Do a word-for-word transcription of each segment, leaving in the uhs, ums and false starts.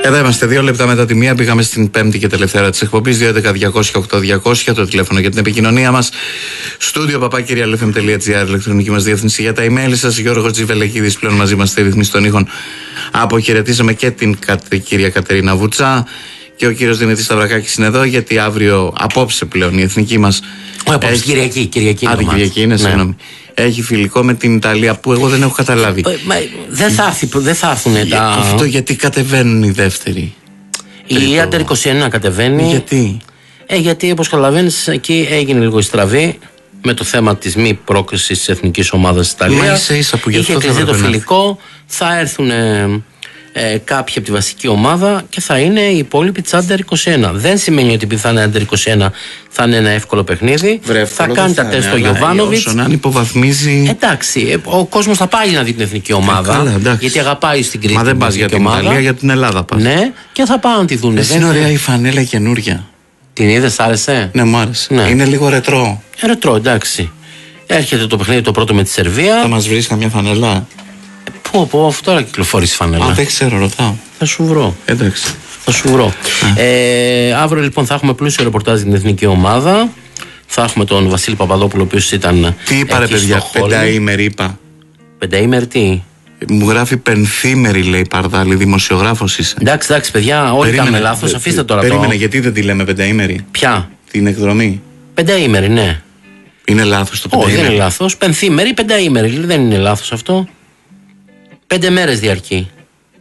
Εδώ είμαστε, δύο λεπτά μετά τη μία. Πήγαμε στην πέμπτη και τελευταία ώρα της εκπομπής. δύο έντεκα διακόσια οκτώ διακόσια το τηλέφωνο για την επικοινωνία μας. Στούντιο παπάκυρια ελ εφ εμ τελεία τζι άρ, ηλεκτρονική μας διεύθυνση για τα email σας. Γιώργος Τζιβελεκίδης πλέον μαζί μας στη ρυθμίση των ήχων. Αποχαιρετήσαμε και την κυρία Κατερίνα Βουτσά. Και ο κύριος Δημήτρης Σταυρακάκης είναι εδώ, γιατί αύριο, απόψε πλέον, η εθνική μας. Όχι, απόψε, έχει... Κυριακή. Κυριακή Α, την Κυριακή είναι, ναι. Συγγνώμη. Έχει φιλικό με την Ιταλία που εγώ δεν έχω καταλάβει. Ε, μα, δεν θα, δεν θα έρθουν τα. Αυτό γιατί κατεβαίνουν οι δεύτεροι. Η Άντερ είκοσι ένα κατεβαίνει. Γιατί? Ε, γιατί όπως καταλαβαίνεις, εκεί έγινε λίγο η στραβή με το θέμα της μη πρόκρισης της εθνικής ομάδας της Ιταλίας. Μα ίσα ίσα που γι' αυτό είχε κλειστεί το φιλικό, θα έρθουν. Ε, κάποιοι από τη βασική ομάδα και θα είναι οι υπόλοιποι της Άντερ είκοσι ένα. Δεν σημαίνει ότι επειδή θα είναι Άντερ είκοσι ένα θα είναι ένα εύκολο παιχνίδι. Βρε, θα κάνει τα τεστ ο Γιοβάνοβιτς. Αν υποβαθμίζει. Εντάξει, ο κόσμος θα πάει να δει την εθνική ομάδα. Ε, καλά, γιατί αγαπάει στην Κρήτη. Μα δεν πας για την ομάδα. Ιταλία, για την Ελλάδα πας. Ναι, και θα πάνε να τη δουν. Είναι ωραία η φανέλα καινούρια. Την είδες, άρεσε? Ναι, μου άρεσε. Ναι. Είναι λίγο ρετρό. Ε, ρετρό, εντάξει. Έρχεται το παιχνίδι το πρώτο με τη Σερβία. Θα μας βρεις καμιά φανέλα? Πού, πού, αυτό τώρα κυκλοφορείς φανέλα. Α, δεν ξέρω, ρωτάω. Θα σου βρω. Εντάξει. Θα σου βρω. Ε, αύριο λοιπόν θα έχουμε πλούσιο ρεπορτάζ για την εθνική ομάδα. Θα έχουμε τον Βασίλη Παπαδόπουλο, ο οποίος ήταν. Τι είπα, ρε παιδιά, πενταήμερη είπα. Πενταήμερη τι? Μου γράφει πενθήμερη, λέει Παρδάλη, δημοσιογράφος είσαι. Εντάξει, εντάξει, παιδιά, όλοι κάνουμε λάθος. Αφήστε τώρα. Περίμενε, το... γιατί δεν τη λέμε πενταήμερη? Ποια? Την εκδρομή. Πενταήμερη, ναι. Είναι λάθος το πενταήμερη? Όχι, δεν είναι λάθος. Πενθήμερη, πενταήμερη. Δεν είναι λάθος αυτό. Πέντε μέρες διαρκεί.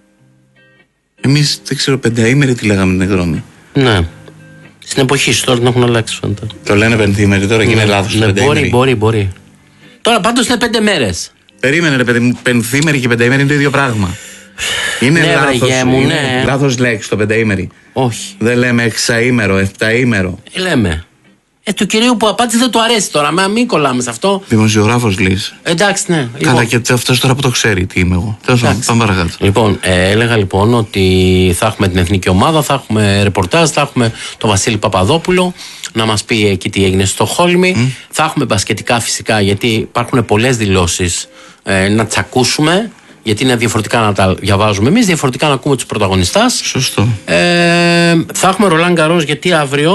Εμείς δεν ξέρω, πενταήμερη τη λέγαμε την εκδρομή. Ναι. Στην εποχή σου τώρα την έχουν αλλάξει φαντά. Το λένε πενθήμερη τώρα και ναι, είναι λάθος ναι, το πενταήμερη. Μπορεί, μπορεί, μπορεί. Τώρα πάντως είναι πέντε μέρες. Περίμενε ρε παιδί μου, πενθήμερη και πενταήμερη είναι το ίδιο πράγμα. Είναι ναι, λάθος, μου, είναι ναι. λάθος λέξη το πενταήμερη. Όχι. Δεν λέμε εξαήμερο, εφταήμερο. Ε, λέμε. Ε, του κυρίου που απάντησε δεν του αρέσει τώρα. Μα μην κολλάμε σε αυτό. Δημοσιογράφος λύση. Εντάξει, ναι. Καλά, λοιπόν. και αυτός τώρα που το ξέρει τι είμαι εγώ. Τέλος πάντων, πάμε παρακάτω. Λοιπόν, ε, έλεγα λοιπόν ότι θα έχουμε την εθνική ομάδα, θα έχουμε ρεπορτάζ, θα έχουμε τον Βασίλη Παπαδόπουλο να μας πει εκεί τι έγινε στο Στοκχόλμη. Mm. Θα έχουμε μπασκετικά φυσικά, γιατί υπάρχουν πολλές δηλώσεις ε, να τσακούσουμε. Γιατί είναι διαφορετικά να τα διαβάζουμε εμείς, διαφορετικά να ακούμε τους πρωταγωνιστές. Σωστό. Ε, θα έχουμε Ρολάν Γκαρός, γιατί αύριο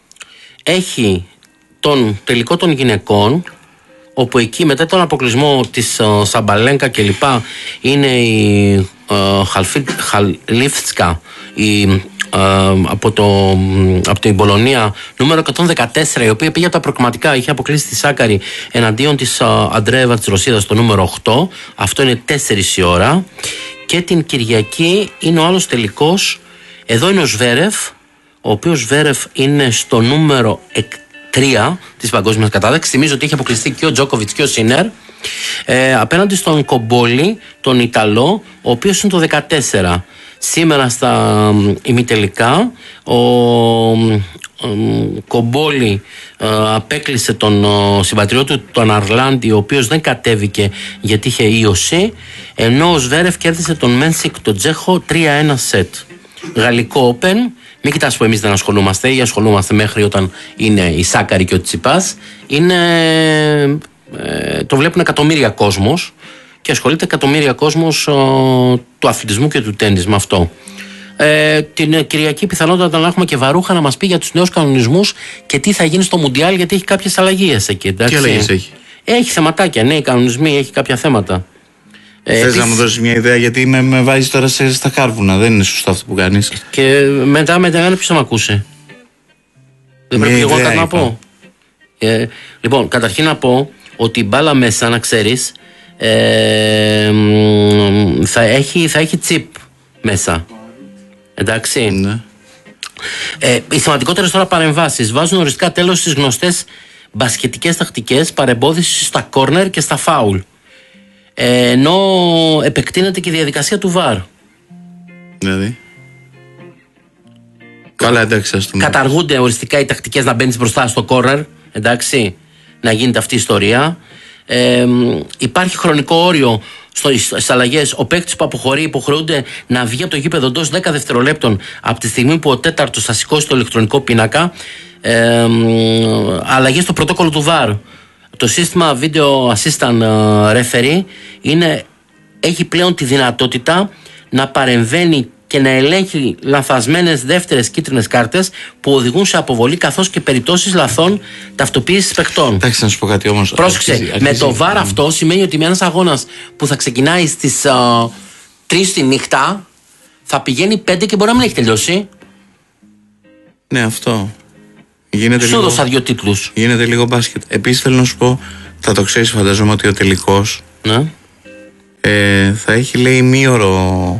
έχει τον τελικό των γυναικών, όπου εκεί μετά τον αποκλεισμό της uh, Σαμπαλένκα και λοιπά είναι η uh, Χαλίφτσκα η, uh, από, το, από την Πολωνία νούμερο εκατόν δεκατέσσερα, η οποία πήγε από τα προκριματικά, είχε αποκλείσει τη Σάκαρη εναντίον της uh, Αντρέεβα της Ρωσίας στο νούμερο οκτώ. Αυτό είναι τέσσερις η ώρα. Και την Κυριακή είναι ο άλλος τελικός. Εδώ είναι ο Σβέρεφ, ο οποίος Σβέρεφ είναι στο νούμερο τρία της παγκόσμιας κατάταξης. Θυμίζω ότι έχει αποκλειστεί και ο Τζόκοβιτς και ο Σίνερ, ε, απέναντι στον Κομπόλη, τον Ιταλό, ο οποίος είναι το δεκατέσσερα. Σήμερα στα ημιτελικά ο, ο Κομπόλη ε, απέκλεισε τον ο, συμπατριώτη του, τον Αρλάντι, ο οποίος δεν κατέβηκε γιατί είχε ίωση, ενώ ο Σβέρεφ κέρδισε τον Μένσικ, τον Τσέχο, τρία ένα σετ. Γαλλικό Open. Μην κοιτάς που εμείς δεν ασχολούμαστε, ή ασχολούμαστε μέχρι όταν είναι η Σάκαρη και ο Τσιπάς. Είναι, ε, το βλέπουν εκατομμύρια κόσμος και ασχολείται εκατομμύρια κόσμος ε, του αθλητισμού και του τένις με αυτό. Ε, την Κυριακή πιθανότατα να έχουμε και Βαρούχα να μας πει για τους νέους κανονισμούς και τι θα γίνει στο Μουντιάλ, γιατί έχει κάποιες αλλαγές εκεί. Εντάξει. Τι αλλαγές έχει? Έχει θεματάκια, νέοι κανονισμοί, έχει κάποια θέματα. Θες επίσης να μου δώσεις μια ιδέα, γιατί με, με βάζεις τώρα σε, στα κάρβουνα, δεν είναι σωστό αυτό που κάνεις. Και μετά μετά ποιος θα με ακούσει? Δεν πρέπει εγώ κάτι να πω? Ε, λοιπόν, καταρχήν να πω ότι η μπάλα μέσα, να ξέρεις, ε, θα, έχει, θα έχει τσιπ μέσα. Εντάξει. Ναι. Ε, οι σημαντικότερες τώρα παρεμβάσεις βάζουν οριστικά τέλος στις γνωστές μπασκετικές τακτικές παρεμπόδισης στα κόρνερ και στα φάουλ. Ε, ενώ επεκτείνεται και η διαδικασία του βαρ. Δηλαδή. Καλά, εντάξει, ας πούμε. Καταργούνται οριστικά οι τακτικές να μπαίνεις μπροστά στο κόρνερ, εντάξει, να γίνεται αυτή η ιστορία. Ε, υπάρχει χρονικό όριο στις αλλαγές. Ο παίκτης που αποχωρεί υποχρεούνται να βγει από το γήπεδο εντός δέκα δευτερολέπτων από τη στιγμή που ο τέταρτος θα σηκώσει το ηλεκτρονικό πίνακα. Ε, αλλαγές στο πρωτόκολλο του βαρ. Το σύστημα Video Assistant Referee είναι, έχει πλέον τη δυνατότητα να παρεμβαίνει και να ελέγχει λανθασμένες δεύτερες κίτρινες κάρτες που οδηγούν σε αποβολή, καθώς και περιπτώσεις λαθών ταυτοποίησης παιχτών. Εντάξει, να σου πω κάτι όμως. Πρόσεξε, αρχίζει, αρχίζει. Με το βαρ αυτό σημαίνει ότι με ένας αγώνας που θα ξεκινάει στις uh, τρεις τη νύχτα θα πηγαίνει πέντε και μπορεί να μην έχει τελειώσει. Ναι, αυτό. Γίνεται σου έδωσα δύο τίτλους. Γίνεται λίγο μπάσκετ. Επίσης θέλω να σου πω, θα το ξέρεις φανταζόμαι ότι ο τελικός ναι. ε, θα έχει λέει ημίωρο.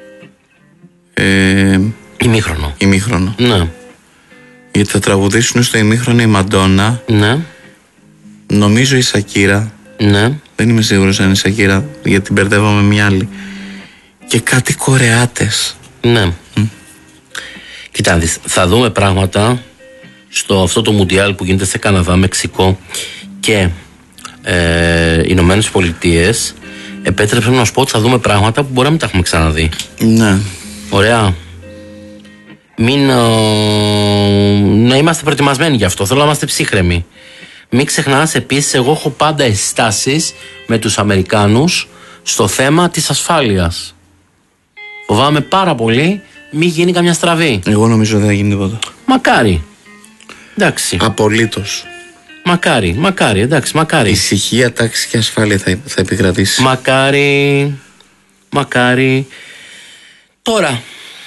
Ε, ημίχρονο. Ημίχρονο. Ναι. Γιατί θα τραγουδήσουν στο ημίχρονο η Μαντόνα. Ναι. Νομίζω η Σακύρα. Ναι. Δεν είμαι σίγουρος αν είναι η Σακύρα, γιατί την μπερδεύω με μια άλλη. Και κάτι Κορεάτες. Ναι. Mm. Κοίτα, θα δούμε πράγματα στο αυτό το Μουντιάλ που γίνεται σε Καναδά, Μεξικό και ε, Ηνωμένες Πολιτείες. Επέτρεψε να σου πω ότι θα δούμε πράγματα που μπορεί να μην τα έχουμε ξαναδεί. Ναι. Ωραία. Μην, ε, να είμαστε προετοιμασμένοι γι' αυτό. Θέλω να είμαστε ψύχρεμοι. Μην ξεχνάς επίσης, εγώ έχω πάντα αισθάσεις με τους Αμερικάνους στο θέμα της ασφάλειας. Φοβάμαι πάρα πολύ μην γίνει καμιά στραβή. Εγώ νομίζω δεν θα γίνει τίποτα. Μακάρι. Εντάξει. Απολύτως. Μακάρι, μακάρι, εντάξει, μακάρι. Ησυχία, τάξη και ασφάλεια θα, θα επικρατήσει. Μακάρι. Μακάρι. Τώρα,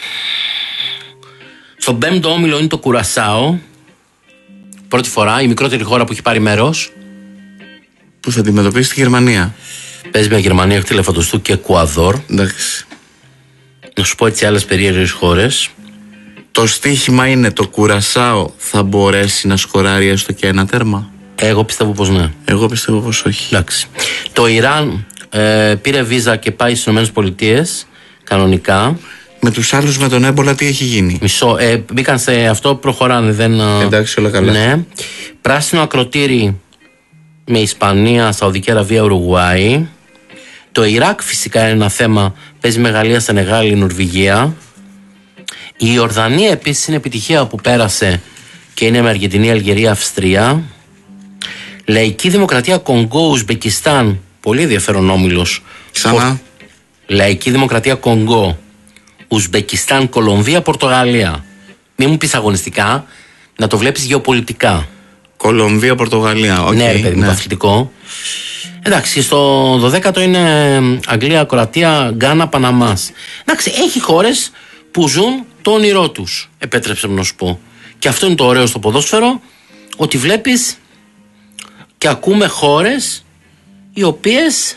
στον πέμπτο όμιλο είναι το Κουρασάο. Πρώτη φορά, η μικρότερη χώρα που έχει πάρει μέρος. Που θα αντιμετωπίσει τη Γερμανία. Παίζει μια Γερμανία, έχει Λεφαντοστού και Εκουαδόρ. Εντάξει. Να σου πω έτσι άλλες περίεργες χώρες. Το στοίχημα είναι το Κουρασάο θα μπορέσει να σκοράρει έστω και ένα τέρμα. Εγώ πιστεύω πως ναι. Εγώ πιστεύω πως όχι. Εντάξει. Το Ιράν ε, πήρε βίζα και πάει στις ΗΠΑ κανονικά. Με τους άλλους με τον έμπολα τι έχει γίνει? Μισό. Ε, μπήκαν σε αυτό, προχωράνε. Δεν, εντάξει, όλα καλά. Ναι. Πράσινο ακροτήρι με Ισπανία, Σαουδική Αραβία, Ουρουγουάη. Το Ιράκ φυσικά είναι ένα θέμα. Παίζει με Γαλλία, Σενεγάλη, Νορβηγία. Η Ιορδανία επίσης είναι επιτυχία που πέρασε και είναι με Αργεντινή, Αλγερία, Αυστρία. Λαϊκή Δημοκρατία Κονγκό, Ουσμπεκιστάν. Πολύ ενδιαφέρον όμιλος. Ξανά. Λαϊκή Δημοκρατία Κονγκό, Ουσμπεκιστάν, Κολομβία, Πορτογαλία. Μην μου πεις αγωνιστικά, να το βλέπεις γεωπολιτικά. Κολομβία, Πορτογαλία. Okay, ναι, ρε παιδί μου, ναι. αθλητικό. Εντάξει, στο δωδέκατο είναι Αγγλία, Κροατία, Γκάνα, Παναμάς. Εντάξει, έχει χώρες που ζουν το όνειρό τους, επέτρεψε να σου πω. Και αυτό είναι το ωραίο στο ποδόσφαιρο, ότι βλέπεις και ακούμε χώρες οι οποίες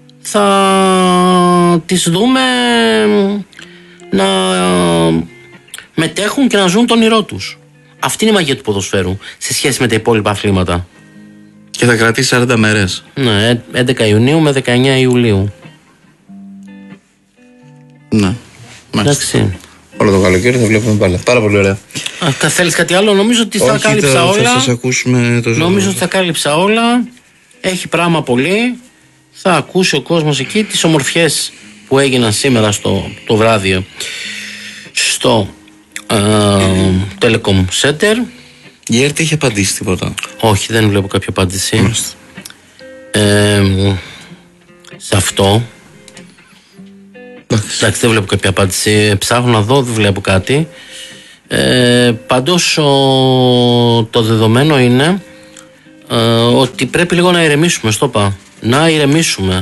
θα τις δούμε να μετέχουν και να ζουν το όνειρό τους. Αυτή είναι η μαγεία του ποδοσφαίρου σε σχέση με τα υπόλοιπα αθλήματα. Και θα κρατήσει σαράντα μέρες. Ναι, έντεκα Ιουνίου με δεκαεννιά Ιουλίου. Ναι. Εντάξει. Όλο το καλοκαίρι θα βλέπουμε μπάλα. Πάρα πολύ ωραία. Α, θέλεις κάτι άλλο? Νομίζω ότι θα κάλυψα θα, όλα. Θα σας ακούσουμε το Νομίζω ότι θα κάλυψα όλα. Έχει πράγμα πολύ. Θα ακούσει ο κόσμος εκεί τις ομορφιές που έγιναν σήμερα στο, το βράδυ στο ε, Telecom Center. Η ΕΡΤ έχει απαντήσει τίποτα? Όχι, δεν βλέπω κάποια απάντηση. Ε, σε αυτό. Εντάξει, δεν βλέπω κάποια απάντηση. Ψάχνω να δω, δεν βλέπω κάτι. Ε, πάντως ο, το δεδομένο είναι ε, ότι πρέπει λίγο να ηρεμήσουμε. Στο είπα. Να ηρεμήσουμε.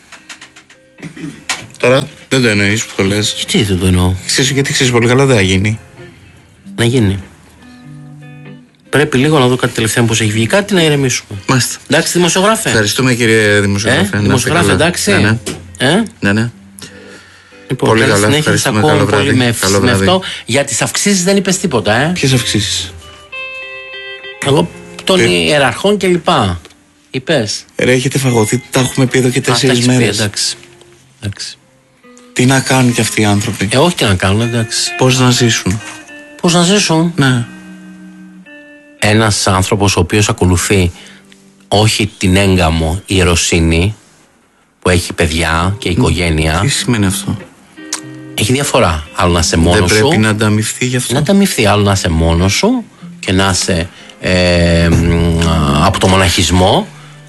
Τώρα δεν το εννοείς που το λες? Γιατί δεν το εννοώ? Ξέρεις, γιατί ξέρεις πολύ καλά δεν θα γίνει. Να γίνει. Πρέπει λίγο να δω κάτι τελευταία πως έχει βγει κάτι, να ηρεμήσουμε. Μάλιστα. Εντάξει, δημοσιογράφε. Ευχαριστούμε κύριε δημοσιογράφε. Ε, δημοσιογράφε, εντάξει. Ναι, ναι. Ε? ναι, ναι. Λοιπόν, πολύ καλή καλά, συνέχεια, σας ακούω πολύ με, με αυτό. Για τις αυξήσεις δεν είπες τίποτα, ε. Ποιες αυξήσεις? Εγώ των ε. ιεραρχών και λοιπά. Είπες? Ρε, έχετε φαγωθεί, τα έχουμε πει εδώ και τέσσερις μέρες. Εντάξει. εντάξει. Τι να κάνουν κι αυτοί οι άνθρωποι? Ε, όχι τι να κάνουν, εντάξει. Πώς να ζήσουν? Πώς να ζήσουν? Ναι. Ένας άνθρωπος ο οποίος ακολουθεί όχι την έγκαμο ιεροσύνη, που έχει παιδιά και οικογένεια. Τι σημαίνει αυτό? Έχει διαφορά. Άλλο να είσαι μόνος σου. Δεν πρέπει να ανταμυφθεί γι' αυτό? Να ανταμυφθεί. Άλλο να είσαι μόνος σου και να είσαι ε, από το μοναχισμό,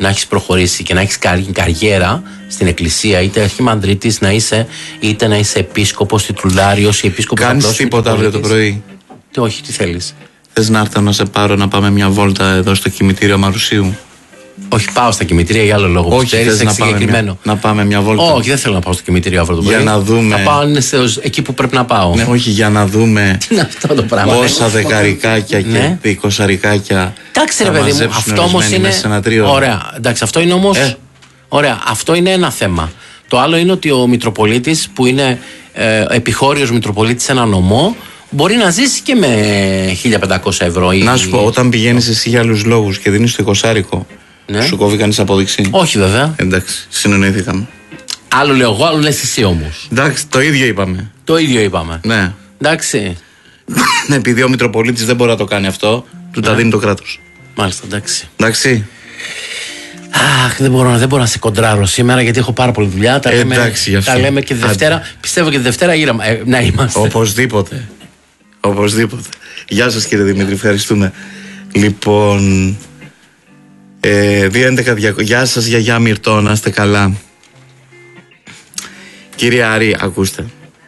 να έχεις προχωρήσει και να έχεις καριέρα στην εκκλησία, είτε αρχιμανδρίτης να είσαι, είτε να είσαι επίσκοπος, τιτουλάριος ή επίσκοπος. Κάνεις τίποτα αύριο το πρωί? Τι, όχι, τι θέλεις? Θες να έρθω να σε πάρω να πάμε μια βόλτα εδώ στο κημητήριο Μαρουσίου? Όχι, πάω στα κημητήρια για άλλο λόγο. Όχι, θες να πάμε, μια, να πάμε μια βόλτα? Όχι, δεν θέλω να πάω στο κημητήριο αύριο το πρωί. Για να δούμε. Θα πάω εκεί που πρέπει να πάω. Ναι, όχι, για να δούμε. Τι είναι αυτό το πράγμα? Πόσα δεκαρικάκια και ναι. εικοσαρικάκια. Εντάξει, ρε παιδί μου, αυτό όμως είναι. Ωραία, εντάξει, αυτό είναι όμως. Ε. Ωραία, αυτό είναι ένα θέμα. Το άλλο είναι ότι ο Μητροπολίτης, που είναι ε, επιχώριος Μητροπολίτης σε ένα νομό, μπορεί να ζήσει και με χίλια πεντακόσια ευρώ. Ή... Να σου πω, όταν πηγαίνεις εσύ για άλλους λόγους και δίνεις το εικοσάρικο, ναι. σου κόβει κανείς απόδειξη? Όχι, βέβαια. Εντάξει, συνεννοήθηκαμε. Άλλο λέω εγώ, άλλο λες εσύ όμως. Εντάξει, το ίδιο είπαμε. Το ίδιο είπαμε. Ναι. Εντάξει. Επειδή ο Μητροπολίτης δεν μπορεί να το κάνει αυτό, του ναι. τα δίνει το κράτος. Μάλιστα, εντάξει. Εντάξει. Αχ, δεν μπορώ, δεν μπορώ να σε κοντράρω σήμερα γιατί έχω πάρα πολλή δουλειά. Τα, ε, λέμε, εντάξει, τα λέμε και Δευτέρα. Άντε. Πιστεύω και Δευτέρα γύρα, ε, να είμαστε. Οπωσδήποτε. Οπωσδήποτε. Γεια σας κύριε Δημήτρη, ευχαριστούμε. Λοιπόν, ε, δύο έντεκα διακόσια. Γεια σας γιαγιά Μυρτώ, να είστε καλά. Κύριε Άρη, ακούστε.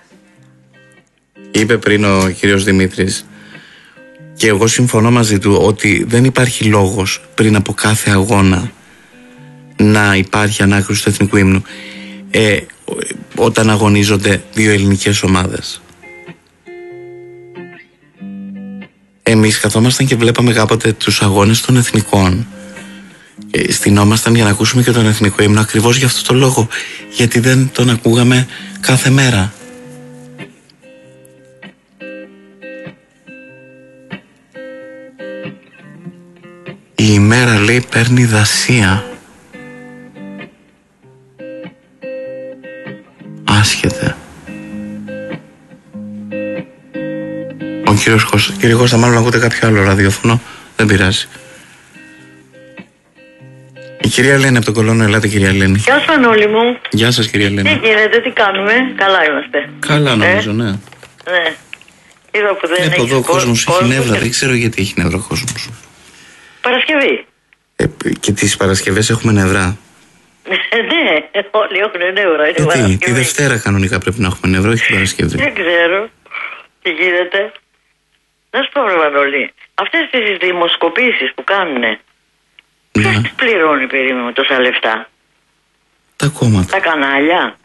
Είπε πριν ο κύριος Δημήτρης, και εγώ συμφωνώ μαζί του, ότι δεν υπάρχει λόγος πριν από κάθε αγώνα να υπάρχει ανάκριση του εθνικού ύμνου ε, όταν αγωνίζονται δύο ελληνικές ομάδες. Εμείς καθόμασταν και βλέπαμε κάποτε τους αγώνες των εθνικών. Ε, στηνόμασταν για να ακούσουμε και τον εθνικό ύμνο ακριβώς για αυτό το λόγο, γιατί δεν τον ακούγαμε κάθε μέρα. Η ημέρα, λέει, παίρνει δασία. Άσχετε. Ο κύριος Κώστα, κύριε Κώστα, μάλλον ακούτε κάποιο άλλο ραδιόφωνο. Δεν πειράζει. Η κυρία Ελένη από τον Κολώνο, ελάτε κυρία Ελένη. Γεια σας Μανώλη μου. Γεια σας κυρία Ελένη. Τι γίνεται, τι κάνουμε, καλά είμαστε? Καλά νομίζω, ε? ναι. Ναι. Είδα που δεν έχει εδώ ο κόσμος έχει νεύρα, και... δεν ξέρω γιατί έχει νεύρα ο κόσμος. Παρασκευή. Ε, και τις Παρασκευές έχουμε νευρά. Ναι, όλοι έχουν νεύρα. Γιατί, τη Δευτέρα κανονικά πρέπει να έχουμε νεύρα, όχι την Παρασκευή. Δεν ξέρω τι γίνεται. Να σου πω ρε Μανώλη, αυτές τις δημοσκοπήσεις που κάνουνε, ποιος τις πληρώνει περίπου με τόσα λεφτά? Τα κόμματα. Τα κανάλια.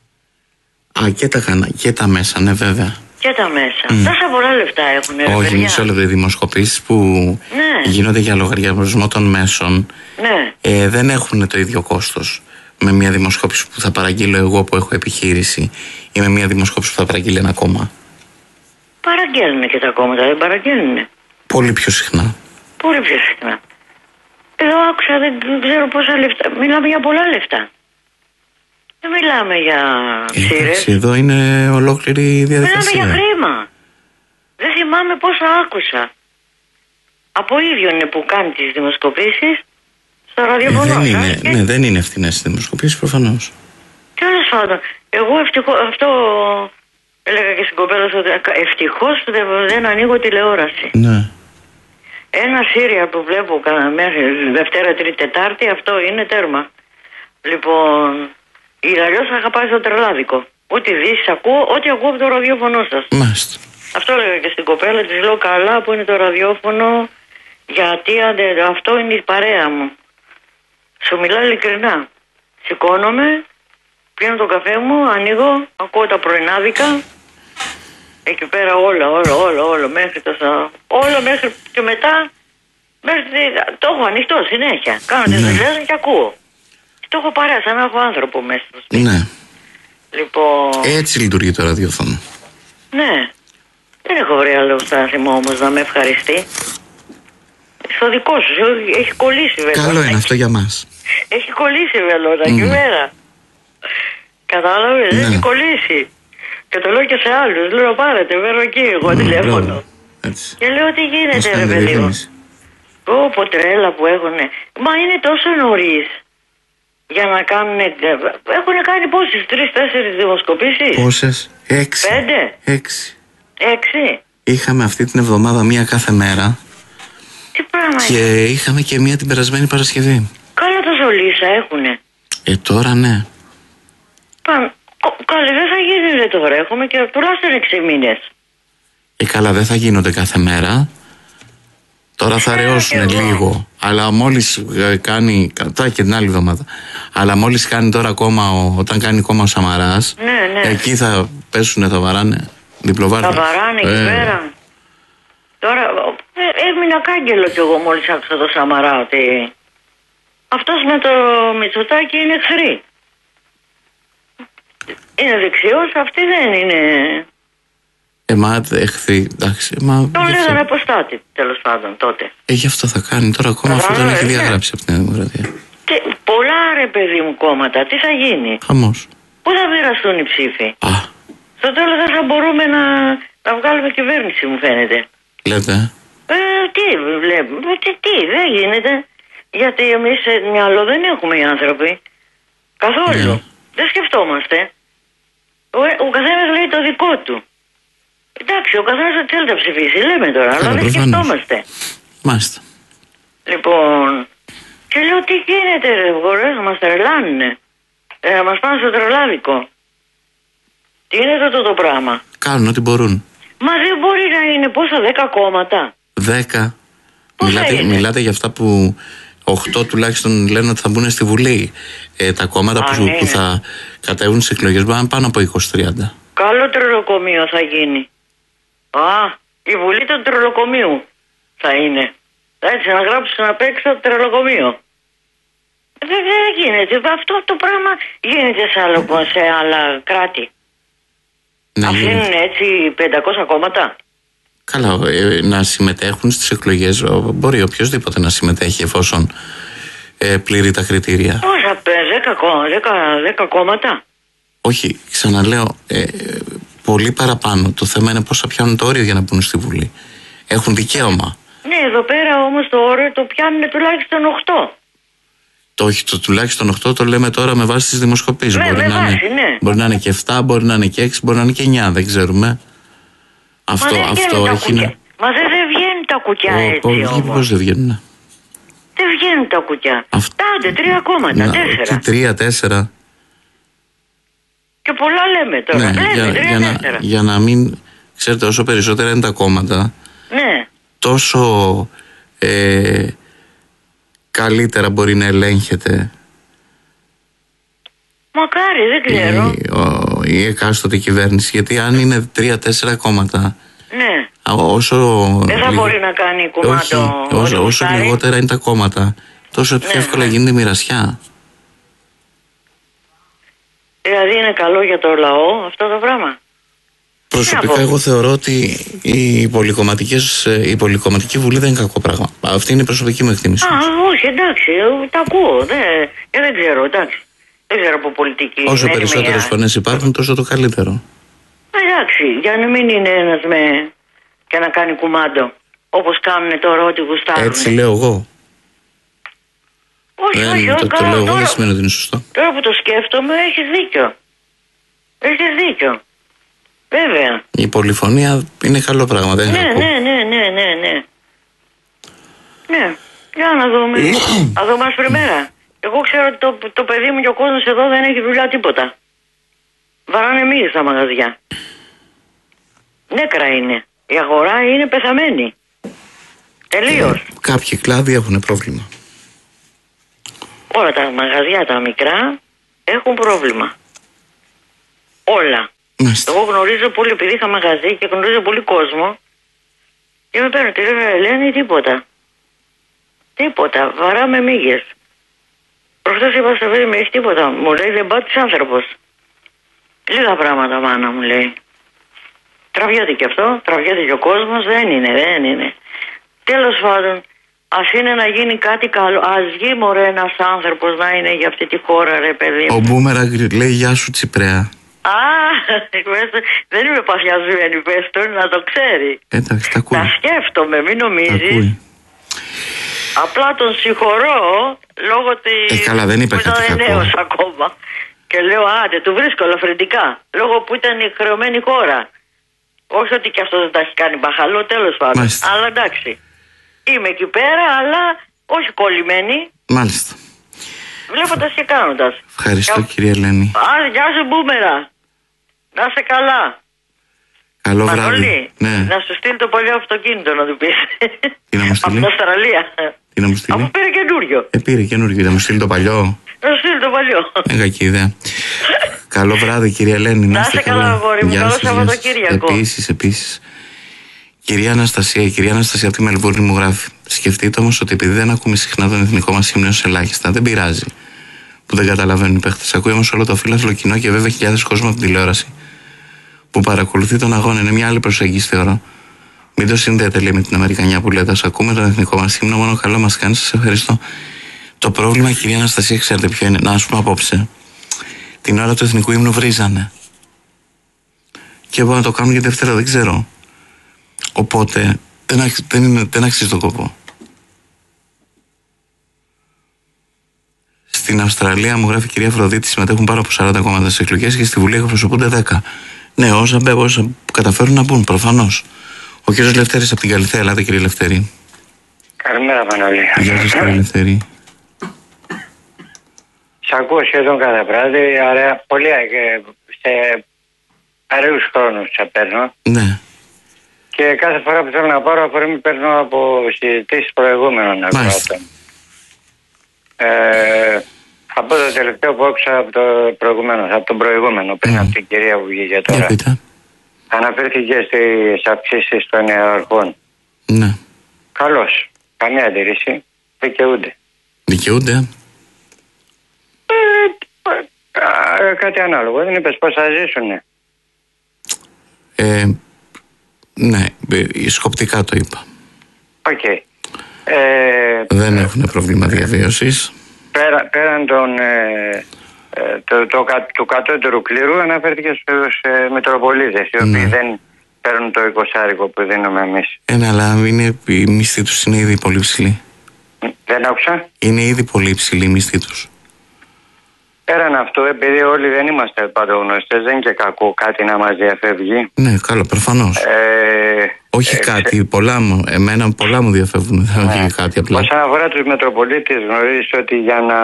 Α, και τα κανάλια, και τα μέσα, ναι βέβαια. Και τα μέσα. Mm. Τόσα πολλά λεφτά έχουν. Όχι, μισό λεπτό. Οι δημοσκοπήσεις που ναι. γίνονται για λογαριασμό των μέσων ναι. ε, δεν έχουν το ίδιο κόστος με μια δημοσκόπηση που θα παραγγείλω εγώ που έχω επιχείρηση ή με μια δημοσκόπηση που θα παραγγείλει ένα κόμμα. Παραγγέλνουν και τα κόμματα, δεν παραγγέλνουν? Πολύ πιο συχνά. Πολύ πιο συχνά. Εδώ άκουσα, δεν ξέρω πόσα λεφτά. Μιλάμε για πολλά λεφτά. Δεν μιλάμε για ψήρες. Ε, εδώ είναι ολόκληρη διαδικασία. Μιλάμε για χρήμα. Δεν θυμάμαι πόσα άκουσα. Από ίδιο είναι που κάνει τις δημοσκοπήσεις στο ραδιοφωνό. Ε, δεν είναι, και... Ναι, δεν είναι ευθυνές οι δημοσκοπήσεις προφανώς. Τέλος πάντων, εγώ ευτυχώς, αυτό έλεγα και στην κοπέλα, ότι ευτυχώς δεν ανοίγω τηλεόραση. Ναι. Ένα σύρια που βλέπω μέχρι Δευτέρα, Τρίτη, Τετάρτη, αυτό είναι τέρμα. Λοιπόν, ή αλλιώς θα πάει στο τρελάδικο. Ό,τι δεις, ακούω, ό,τι ακούω από το ραδιόφωνο σας. Μάλιστα. Αυτό έλεγα και στην κοπέλα, της λέω καλά που είναι το ραδιόφωνο, γιατί αντε, αυτό είναι η παρέα μου. Σου μιλάω ειλικρινά. Σηκώνομαι, πίνω τον καφέ μου, ανοίγω, ακούω τα πρωινάδικα. Εκεί πέρα όλα, όλα, όλα, όλα, μέχρι το σα... όλα μέχρι και μετά, μέχρι το έχω ανοιχτό συνέχεια. Κάνω τις δουλειές και ακούω. Το έχω παρέα, σαν να έχω άνθρωπο μέσα στο σπίτι. Ναι. Λοιπόν... Έτσι λειτουργεί το ραδιόφωνο. Ναι. Δεν έχω βρει άλλο στάθμο όμως να με ευχαριστεί. Στο δικό σου, έχει κολλήσει βελόνα. Καλό είναι αυτό για μας. Έχει κολλήσει βελόνα mm. και μέρα. Κατάλαβες, ναι. Έχει κολλήσει. Και το λέω και σε άλλους. Λέω πάρετε, βέρω εκεί εγώ mm, τηλέφωνο. Και λέω τι γίνεται ρε παιδί μου. Πω τρέλα που έχουνε. Μα είναι τόσο νωρίς για να κάνουν. Έχουν κάνει πόσες, τρεις-τέσσερις δημοσκοπήσεις. Πόσες, έξι. Πέντε. Έξι. Έξι. Είχαμε αυτή την εβδομάδα μία κάθε μέρα. Τι πράγμα και είναι. είχαμε και μία την περασμένη Παρασκευή. Καλά τόσο Μόνο λύσα έχουνε. Ε, τώρα ναι. Παν, καλή, δεν θα γίνει ρε, τώρα. Έχουμε και τουλάχιστον έξι μήνες. Ε, καλά, δεν θα γίνονται κάθε μέρα. Τώρα θα ρεώσουν λίγο. Αλλά μόλις ε, κάνει. Τώρα και την άλλη εβδομάδα. Αλλά μόλις κάνει τώρα ακόμα, ο, όταν κάνει ακόμα ο Σαμαράς. Ναι, ναι. Εκεί θα πέσουνε, θα βαράνε. Διπλοβάρια. Θα βαράνε εκεί ε. πέρα. Τώρα ε, έμεινα κάγκελο κι εγώ μόλις άκουσα το Σαμαρά ότι αυτός με το Μητσοτάκη είναι εχθροί. Είναι δεξιός, αυτή δεν είναι. Εμά εχθροί, εντάξει. Μα, τον λέγανε αποστάτη, τέλος πάντων τότε. Ε, γι' αυτό θα κάνει τώρα ακόμα, αφού τον έχει διαγράψει από την Δημοκρατία. Και πολλά ρε παιδί μου κόμματα, τι θα γίνει. Χαμός. Πού θα μοιραστούν οι ψήφοι. Α. Στο τέλος δεν θα μπορούμε να, να βγάλουμε κυβέρνηση, μου φαίνεται. Λέτε. Ε, τι βλέπουμε, τι, τι, δεν γίνεται. Γιατί εμείς μυαλό δεν έχουμε οι άνθρωποι. Καθόλου. Yeah. Δεν σκεφτόμαστε. Ο, ο καθένας λέει το δικό του. Εντάξει, ο καθένας ότι θέλει να ψηφίσει, λέμε τώρα, αλλά δεν σκεφτόμαστε. Μάλιστα. Λοιπόν, και λέω τι γίνεται ρε γορές, να μας τρελάνουνε. Ε, να μας πάνε στο τρελάδικο. Τι είναι αυτό το πράγμα. Κάνουν ό,τι μπορούν. Μα δεν μπορεί να είναι πόσα, δέκα κόμματα. Δέκα. Μιλάτε, μιλάτε για αυτά που οχτώ τουλάχιστον λένε ότι θα μπουν στη Βουλή. Ε, τα κόμματα Α, που, ναι. που θα κατέβουν στις εκλογές μπορεί να είναι πάνω από είκοσι τριάντα. Καλό τρελοκομείο θα γίνει. Α, η Βουλή του τρελοκομείου θα είναι. Έτσι, να γράψουν απ' έξω τρελοκομείο. Δεν, δεν γίνεται. Αυτό το πράγμα γίνεται σε, άλλο, σε άλλα κράτη. Αφήνουν έτσι πεντακόσια κόμματα. Καλά, ε, να συμμετέχουν στις εκλογές. Μπορεί οποιοδήποτε να συμμετέχει εφόσον ε, πληρεί τα κριτήρια. Πόσα, δέκα κόμματα. Όχι, ξαναλέω, ε, πολύ παραπάνω. Το θέμα είναι πώς θα πιάνουν το όριο για να μπουν στη Βουλή. Έχουν δικαίωμα. Ναι, εδώ πέρα όμως το όριο το πιάνουν τουλάχιστον οκτώ. Το, όχι, το τουλάχιστον οκτώ το λέμε τώρα με βάση τις δημοσκοπήσεις. Ναι, μπορεί, με να βάση, είναι, ναι. μπορεί να είναι και εβδομήντα, μπορεί να είναι και έξι, μπορεί να είναι και εννιά, δεν ξέρουμε. Αυτό, Μα δεν αυτό έχει να... Μα δεν, δεν βγαίνουν τα κουκιά ο, έτσι όμως. Πώς δεν βγαίνουν. Δεν βγαίνουν τα κουκιά. Αυτά. Άντε, τρία κόμματα, να, τέσσερα. Και τρία, τέσσερα. Και πολλά λέμε τώρα. Ναι, λέμε, για, τρία, για, να, για να μην... Ξέρετε, όσο περισσότερα είναι τα κόμματα, ναι. τόσο ε, καλύτερα μπορεί να ελέγχεται. Μακάρι, δεν ξέρω. Η, ο, η εκάστοτε κυβέρνηση. Γιατί αν είναι τρία-τέσσερα κόμματα, ναι. όσο δεν θα λιγο... μπορεί να κάνει κουμάντο. Όχι, όσο, όσο λιγότερα είναι τα κόμματα, τόσο πιο ναι, εύκολα ναι. γίνεται η μοιρασιά. Δηλαδή είναι καλό για το λαό αυτό το πράγμα. Προσωπικά εγώ θεωρώ ότι η, πολυκομματικές, η πολυκομματική βουλή δεν είναι κακό πράγμα. Αυτή είναι η προσωπική μου εκτίμηση. Α, όχι, εντάξει, τα ακούω. Δεν, δεν ξέρω, εντάξει. Δεν ξέρω από πολιτική. Όσο περισσότερες φωνές υπάρχουν, τόσο το καλύτερο. Εντάξει, για να μην είναι ένας με και να κάνει κουμάντο. Όπως κάνουν τώρα ό,τι γουστάρουν. Έτσι λέω εγώ. Όχι, δεν, όχι, το, όχι. το λέω εγώ δεν σημαίνει ότι είναι σωστό. Τώρα που το σκέφτομαι, έχεις δίκιο. Έχεις δίκιο. Βέβαια. Η πολυφωνία είναι καλό πράγμα, δεν είναι ναι, κακό. Ναι, ναι, ναι, ναι, ναι. Ναι, για να δούμε. Θα δούμε άσπρη μέρα. Εγώ ξέρω ότι το, το παιδί μου και ο κόσμος εδώ δεν έχει δουλειά τίποτα. Βαράνε μύες στα μαγαζιά. Νέκρα είναι. Η αγορά είναι πεθαμένη. Τελείως. Ε, κάποιοι κλάδοι έχουν πρόβλημα. Όλα τα μαγαζιά τα μικρά έχουν πρόβλημα. Όλα. Μάλιστα. Εγώ γνωρίζω πολύ, επειδή είχα μαγαζί και γνωρίζω πολύ κόσμο. Και με παίρνω τηλέφωνο, λένε τίποτα. Τίποτα. Βαράμε μύγες. Προχθές είπα στο παιδί μου, έχει τίποτα. Μου λέει, δεν πάτης άνθρωπος. Λίγα πράγματα, μάνα μου λέει. Τραβιέται και αυτό, τραβιέται και ο κόσμος. Δεν είναι, δεν είναι. Τέλος πάντων, ας είναι να γίνει κάτι καλό. Ας βγει μωρέ ένας άνθρωπος να είναι για αυτή τη χώρα, ρε παιδί μου. Ο Μπούμεραγκ λέει, γεια σου Τσιπρέα. Α, δεν είμαι παθιασμένη, πες τον, να το ξέρει. Εντάξει, τα ακούει. Τα σκέφτομαι, μην νομίζεις. Απλά τον συγχωρώ λόγω της... Ε, καλά, δεν είπε κάτι κακό. Νέος ακόμα. Και λέω, άντε, του βρίσκω ελαφρυντικά. Λόγω που ήταν η χρεωμένη χώρα. Όχι ότι και αυτός δεν τα έχει κάνει μπαχαλό, τέλος πάντων. Μάλιστα. Αλλά εντάξει. Είμαι εκεί πέρα, αλλά όχι κολλημένη. Μάλιστα. βλέποντας και κάνοντας. Ευχαριστώ, κυρία Ελένη. Α, γεια σου Μπούμερα. Να είσαι καλά. Καλό βράδυ. Μανώλη, Ναι. να σου στείλει το παλιό αυτοκίνητο να του πεις. Τι να μου στείλει? Από την Αυστραλία. Τι να μου στείλει? Αφού πήρε καινούριο. Ε, πήρε καινούριο. Να μου στείλει το παλιό. Να σου στείλει το παλιό. Ε, κακή ιδέα. Καλό βράδυ, κυρία Ελένη. Να είστε καλά, αγόρι μου. Καλό Σαββατοκύριακο. Επίσης, επίσης. Κυρία Αναστασία, η κυρία Αναστασία από τη Μελβούρνη μου γράφει. Σκεφτείτε όμως ότι επειδή δεν ακούμε συχνά τον εθνικό μας ύμνο σε ελάχιστα, δεν πειράζει που δεν καταλαβαίνουν οι παίχτες. Ακούει όμως όλο το φύλαθλο κοινό και βέβαια χιλιάδες κόσμο από την τηλεόραση που παρακολουθεί τον αγώνα. Είναι μια άλλη προσέγγιση, θεωρώ. Μην το συνδέετε, λέει, με την Αμερικανιά που λέτε. Ας ακούμε τον εθνικό μας ύμνο, μόνο καλό μας κάνει. Σας ευχαριστώ. Το πρόβλημα, κυρία Αναστασία, ξέρετε ποιο είναι? Να, ας πούμε, απόψε, την ώρα του εθνικού ύμνου βρίζανε. Και εγώ να το κάνω για Δευτέρα, δεν ξέρω. Οπότε δεν, αξ, δεν, είναι, δεν αξίζει τον κόπο. Στην Αυστραλία, μου γράφει η κυρία Αφροδίτη, συμμετέχουν πάνω από σαράντα κόμματα στις εκλογές και στη Βουλή εκπροσωπούνται δέκα. Ναι, όσα, όσα καταφέρουν να μπουν, προφανώς. Ο κύριος Λευτέρης από την Καλυθέα. Ελάτε, κύριε Λευτέρη. Καλημέρα, Μανώλη. Γεια σας, κύριε Λευτέρη. Σ' ακούω σχεδόν κάθε βράδυ, άρα πολύ σε αραιούς χρόνους σε παίρνω. Ναι. Και κάθε φορά που θέλω να πάρω αφορμή παίρνω από συζητήσεις προηγούμενων ακροατών. Ε, από το τελευταίο που άκουσα από, το προηγούμενο, από τον προηγούμενο, πριν mm. από την κυρία που βγήκε τώρα. Yeah, αναφέρθηκε στις αυξήσεις των ιεραρχών. Ναι. Καλώς. Καμία αντίρρηση. Δικαιούνται. Δικαιούνται. Ε, ε, κάτι ανάλογο. Δεν είπες πώς θα ζήσουνε. Ε, ναι, σκοπτικά το είπα. Οκ. Okay. Ε, Δεν έχουν πρόβλημα διαβίωσης. Πέρα, πέραν των, ε, το, το, το, του κατώτερου κλήρου αναφέρθηκε στους ε, Μητροπολίτες, οι οποίοι ναι. δεν παίρνουν το εικοσάρικο που δίνουμε εμείς. Ε, ναι, αλλά είναι, η μισθή τους είναι ήδη πολύ ψηλή. Δεν άκουσα. Είναι ήδη πολύ ψηλή η μισθή τους. Πέραν αυτού, επειδή όλοι δεν είμαστε παντογνωστές, δεν είναι και κακό κάτι να μας διαφεύγει. Ναι, καλά, προφανώς. Ε, Όχι ε, κάτι, ξε... πολλά μου, εμένα πολλά μου διαφεύγουν, δεν ναι. είναι κάτι απλά. Όσον αφορά τους Μετροπολίτες, γνωρίζεις ότι για να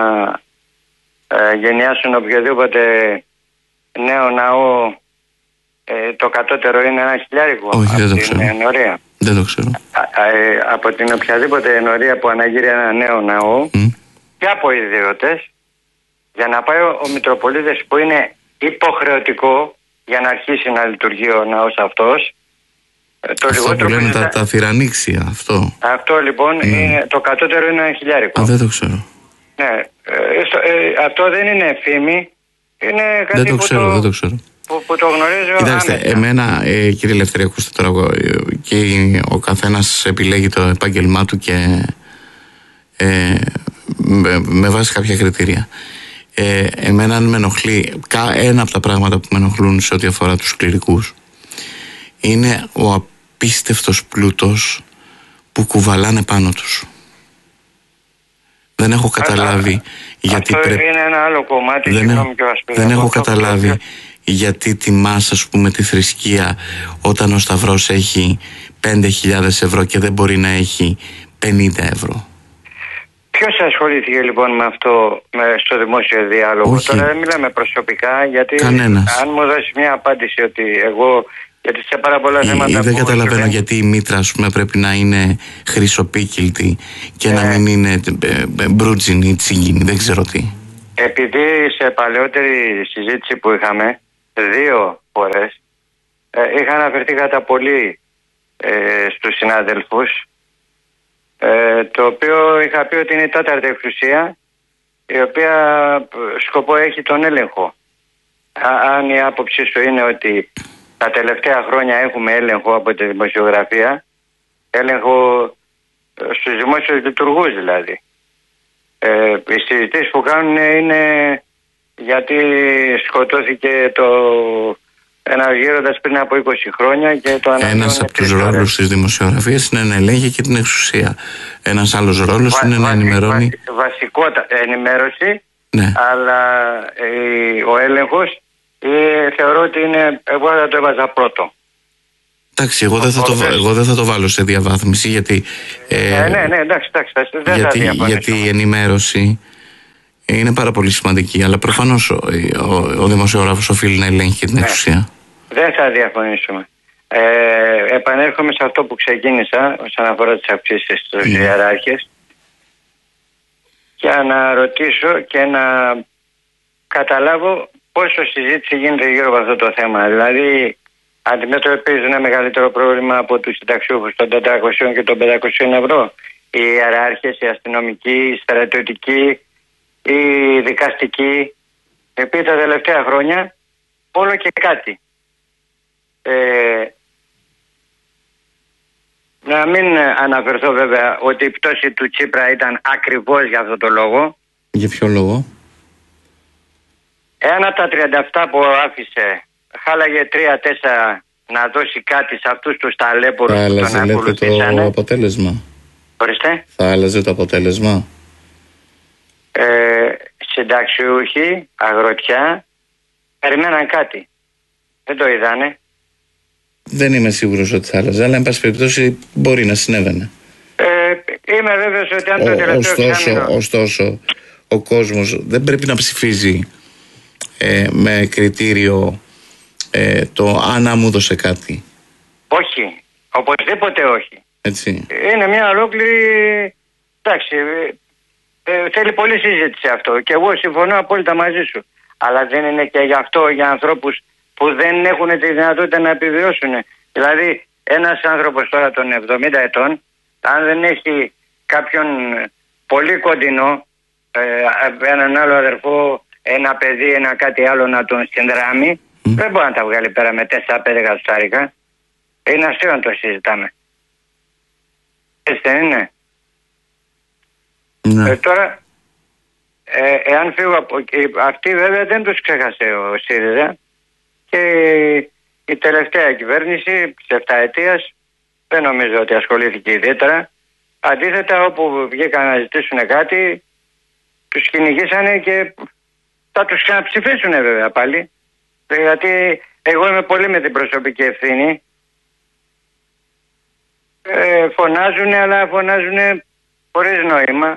ε, γενιάσουν οποιοδήποτε νέο ναό, ε, το κατώτερο είναι ένα χιλιάρικο. Όχι, δεν το ξέρω. Ενορία. Δεν το ξέρω. Α, ε, από την οποιαδήποτε ενορία που αναγείρει ένα νέο ναό mm. και από ιδιώτες, για να πάει ο, ο Μητροπολίτης που είναι υποχρεωτικό για να αρχίσει να λειτουργεί ο ναός αυτός. Το αυτό που λένε τα, τα θηρανίξια, αυτό. Αυτό λοιπόν, mm. είναι, το κατώτερο είναι ένα χιλιάρικο. Α, δεν το ξέρω. Ναι, ε, στο, ε, αυτό δεν είναι φήμη, είναι κάτι δεν το που, ξέρω, το, δεν το ξέρω. Που, που το γνωρίζω. Κοιτάξτε, άμεσα. εμένα, ε, κύριε Ελευθερία, ακούστε τώρα, και ο καθένας επιλέγει το επάγγελμά του και ε, με, με βάση κάποια κριτήρια. Ε, εμένα αν με ενοχλεί, ένα από τα πράγματα που με ενοχλούν σε ό,τι αφορά τους κληρικούς είναι ο απίστευτος πλούτος που κουβαλάνε πάνω τους. Δεν έχω καταλάβει αυτό, γιατί αυτό πρέπει... είναι ένα άλλο κομμάτι. Δεν, έχω, δεν έχω καταλάβει αυτό. Γιατί τιμάς, ας πούμε, τη θρησκεία όταν ο Σταυρός έχει πέντε χιλιάδες ευρώ και δεν μπορεί να έχει πενήντα ευρώ. Ποιος ασχολήθηκε λοιπόν με αυτό με, στο δημόσιο διάλογο? Όχι. Τώρα δεν μιλάμε προσωπικά, γιατί κανένας. Αν μου δώσει μια απάντηση ότι εγώ, γιατί σε πάρα πολλά η, θέματα δεν που καταλαβαίνω συμβαίνει... γιατί η μήτρα, ας πούμε, πρέπει να είναι χρυσοπίκυλτη και ε, να μην είναι μπρούτζινη ή τσίγινη, δεν ξέρω τι. Επειδή σε παλαιότερη συζήτηση που είχαμε δύο φορές ε, είχα αναφερθεί κατά πολύ ε, στους συνάδελφους, Ε, το οποίο είχα πει ότι είναι η τέταρτη εξουσία, η οποία σκοπό έχει τον έλεγχο. Α, αν η άποψή σου είναι ότι τα τελευταία χρόνια έχουμε έλεγχο από τη δημοσιογραφία, έλεγχο στους δημόσιους λειτουργούς δηλαδή. Ε, οι συζητήσεις που κάνουν είναι γιατί σκοτώθηκε το... ένας γέροντας πριν από είκοσι χρόνια και το αναφέρει. Ένας από τους ρόλους της δημοσιογραφίας είναι να ελέγχει και την εξουσία. Ένας άλλος ρόλος Βα, είναι να ενημερώνει. Βα, βασικότατα ενημέρωση, ναι. Αλλά ε, ο έλεγχος ε, θεωρώ ότι είναι, εγώ θα το έβαζα πρώτο. Εντάξει, εγώ δεν, θα το, εγώ δεν θα το βάλω σε διαβάθμιση γιατί. Ε, ναι, ναι, ναι, εντάξει, εντάξει, δεν γιατί, θα γιατί η ενημέρωση είναι πάρα πολύ σημαντική, αλλά προφανώς ο, ο, ο δημοσιογράφος οφείλει να ελέγχει και την εξουσία. Δεν θα διαφωνήσουμε. Ε, επανέρχομαι σε αυτό που ξεκίνησα όσον αφορά τις αυξήσεις στους mm. ιεράρχες, για να ρωτήσω και να καταλάβω πόσο συζήτηση γίνεται γύρω από αυτό το θέμα. Δηλαδή, αντιμετωπίζουν ένα μεγαλύτερο πρόβλημα από τους συνταξιούχους των τετρακοσίων και των πεντακοσίων ευρώ. Οι ιεράρχες, οι αστυνομικοί, οι στρατιωτικοί, οι δικαστικοί, επί τα τελευταία χρόνια όλο και κάτι. Ε, να μην αναφερθώ βέβαια ότι η πτώση του Τσίπρα ήταν ακριβώς για αυτό το λόγο. Για ποιο λόγο? Ένα από τα τριάντα επτά που άφησε χάλαγε τρία τέσσερα να δώσει κάτι σε αυτούς τους ταλέπορους που τον ακολουθήσανε. Το αποτέλεσμα. Ορίστε. Θα άλλαζε το αποτέλεσμα. Ε, συνταξιούχοι, αγροτιά, περιμέναν κάτι. Δεν το είδανε. Δεν είμαι σίγουρος ότι θα άλλαζε, αλλά εν πάση περιπτώσει μπορεί να συνέβαινε. Ε, είμαι βέβαιος ότι αν το ο, τελευταίο ωστόσο, εξάμηνο... ωστόσο, ο κόσμος δεν πρέπει να ψηφίζει ε, με κριτήριο ε, το αν μου έδωσε κάτι. Όχι, οπωσδήποτε όχι. Έτσι. Είναι μια ολόκληρη... Εντάξει, ε, θέλει πολλή συζήτηση αυτό και εγώ συμφωνώ απόλυτα μαζί σου. Αλλά δεν είναι και γι' αυτό για ανθρώπους που δεν έχουν τη δυνατότητα να επιβιώσουν. Δηλαδή ένας άνθρωπος τώρα των εβδομήντα ετών, αν δεν έχει κάποιον πολύ κοντινό, ε, έναν άλλο αδερφό, ένα παιδί, ένα κάτι άλλο να τον συνδράμει, mm. δεν μπορεί να τα βγάλει πέρα με τέσσερα πέντε εκατοστάρικα. Είναι αστείο να το συζητάμε. Έτσι δεν είναι? Ναι. Ε, τώρα, ε, εάν φύγω από εκεί, αυτοί βέβαια δεν τους ξέχασε ο ΣΥΡΙΖΑ και η τελευταία κυβέρνηση της επταετίας δεν νομίζω ότι ασχολήθηκε ιδιαίτερα. Αντίθετα, όπου βγήκαν να ζητήσουν κάτι, τους κυνηγήσανε και θα τους ξαναψηφίσουν βέβαια πάλι. Γιατί εγώ είμαι πολύ με την προσωπική ευθύνη. Ε, φωνάζουν, αλλά φωνάζουν χωρίς νόημα.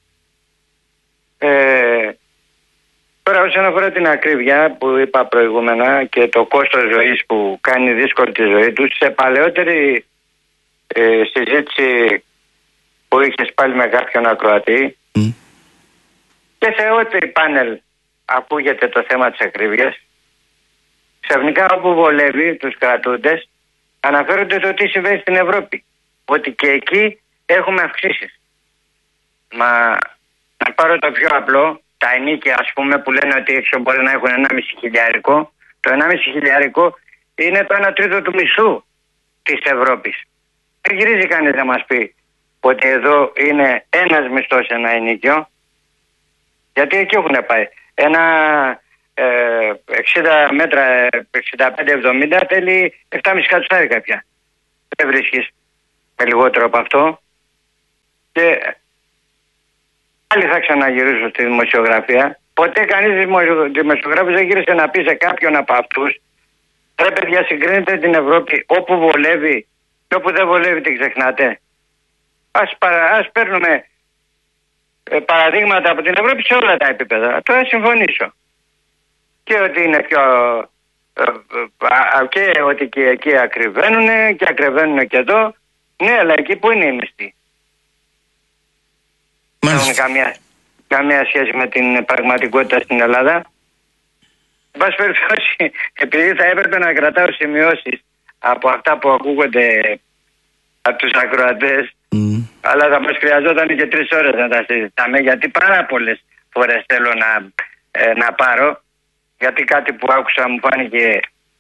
Ε, τώρα όσον αφορά την ακρίβεια που είπα προηγούμενα και το κόστος ζωής που κάνει δύσκολη τη ζωή τους, σε παλαιότερη ε, συζήτηση που είχες πάλι με κάποιον ακροατή mm. και σε ό,τι πάνελ ακούγεται το θέμα της ακρίβειας, ξαφνικά όπου βολεύει τους κρατούντες αναφέρονται το τι συμβαίνει στην Ευρώπη, ότι και εκεί έχουμε αυξήσεις. Μα να πάρω το πιο απλό, τα ενίκια ας πούμε που λένε ότι έξω μπορεί να έχουν ενάμιση χιλιάρικο, το ενάμιση χιλιάρικο είναι το ένα τρίτο του μισθού της Ευρώπης. Δεν γυρίζει κανείς να μας πει ότι εδώ είναι ένας μισθός ένα ενίκιο, γιατί εκεί έχουν πάει. Ένα ε, εξήντα μέτρα, εξήντα πέντε εβδομήντα θέλει επτά κόμμα πέντε εκατοστάρικα πια. Δεν βρίσκεις με λιγότερο από αυτό. Και πάλι θα ξαναγυρίσω στη δημοσιογραφία. Ποτέ κανείς δημοσιογράφος δεν γύρισε να πει σε κάποιον από αυτούς: ρε παιδιά, συγκρίνετε την Ευρώπη όπου βολεύει και όπου δεν βολεύει την ξεχνάτε. Ας, παρα, ας παίρνουμε ε, παραδείγματα από την Ευρώπη σε όλα τα επίπεδα. Τώρα συμφωνήσω. Και ότι είναι πιο... Ε, ε, και ότι και εκεί ακριβένουν και ακριβένουν και εδώ. Ναι, αλλά εκεί που είναι οι μισθοί. Δεν έχουν καμία, καμία σχέση με την πραγματικότητα στην Ελλάδα. Εν πάση περιπτώσει, επειδή θα έπρεπε να κρατάω σημειώσεις από αυτά που ακούγονται από τους ακροατές, mm. αλλά θα μας χρειαζόταν και τρεις ώρες να τα συζητάμε, γιατί πάρα πολλές φορές θέλω να, ε, να πάρω, γιατί κάτι που άκουσα μου φάνηκε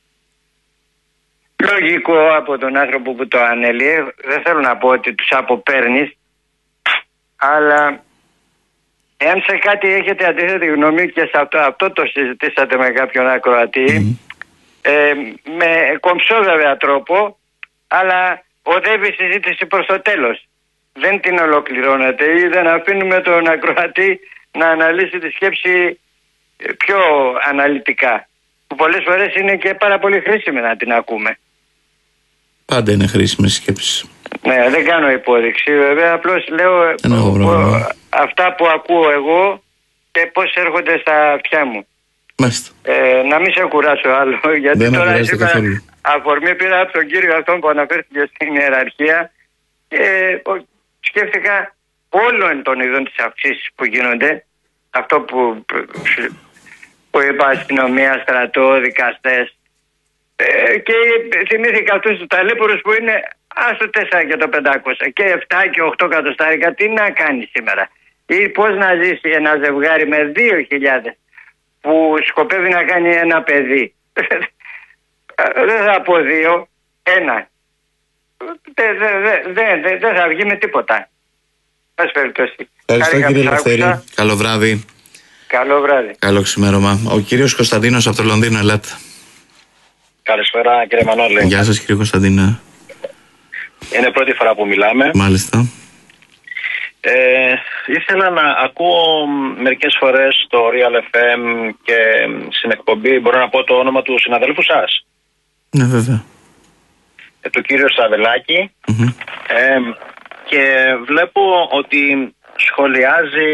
λογικό από τον άνθρωπο που το ανέλυε. Δεν θέλω να πω ότι τους αποπαίρνεις, αλλά εάν σε κάτι έχετε αντίθετη γνώμη και σε αυτό, αυτό το συζητήσατε με κάποιον ακροατή, mm. ε, με κομψό βέβαια τρόπο, αλλά οδεύει η συζήτηση προς το τέλος. Δεν την ολοκληρώνεται ή δεν αφήνουμε τον ακροατή να αναλύσει τη σκέψη πιο αναλυτικά, που πολλές φορές είναι και πάρα πολύ χρήσιμη να την ακούμε. Πάντα είναι χρήσιμη σκέψη. Ναι, δεν κάνω υπόδειξη βέβαια, απλώς λέω ο, ο, αυτά που ακούω εγώ και πώς έρχονται στα αυτιά μου. Μάλιστα. Ε, να μην σε κουράσω άλλο, γιατί δεν τώρα εσύ είπα, αφορμή πήρα από τον κύριο αυτόν που αναφέρθηκε στην ιεραρχία και ε, σκέφτηκα όλων των ειδών της αυξήσης που γίνονται, αυτό που, που είπα, αστυνομία, στρατό, δικαστές, ε, και θυμήθηκα αυτούς τους ταλέπορους που είναι άστο τέσσερα και το πεντακόσια και επτά και οκτώ εκατοστάρικα. Τι να κάνει σήμερα, ή πώς να ζήσει ένα ζευγάρι με δύο χιλιάδες που σκοπεύει να κάνει ένα παιδί. Δεν θα πω δύο, ένα. Δεν δε, δε, δε, δε θα βγει με τίποτα. Πας περιπτώσει. Ευχαριστώ κύριε Ελευθερή. Καλό βράδυ. Καλό βράδυ. Καλό ξημέρωμα. Ο κύριος Κωνσταντίνος από το Λονδίνο, ελάτε. Καλησπέρα κύριε Μανώλη. Γεια σας κύριε Κωνσταντίνο. Είναι πρώτη φορά που μιλάμε. Μάλιστα. Ε, ήθελα να ακούω μερικές φορές το Real εφ εμ και στην εκπομπή, μπορώ να πω το όνομα του συναδέλφου σας? Ναι, βέβαια. Ε, του κύριου Σαβελάκη. Mm-hmm. Ε, και βλέπω ότι σχολιάζει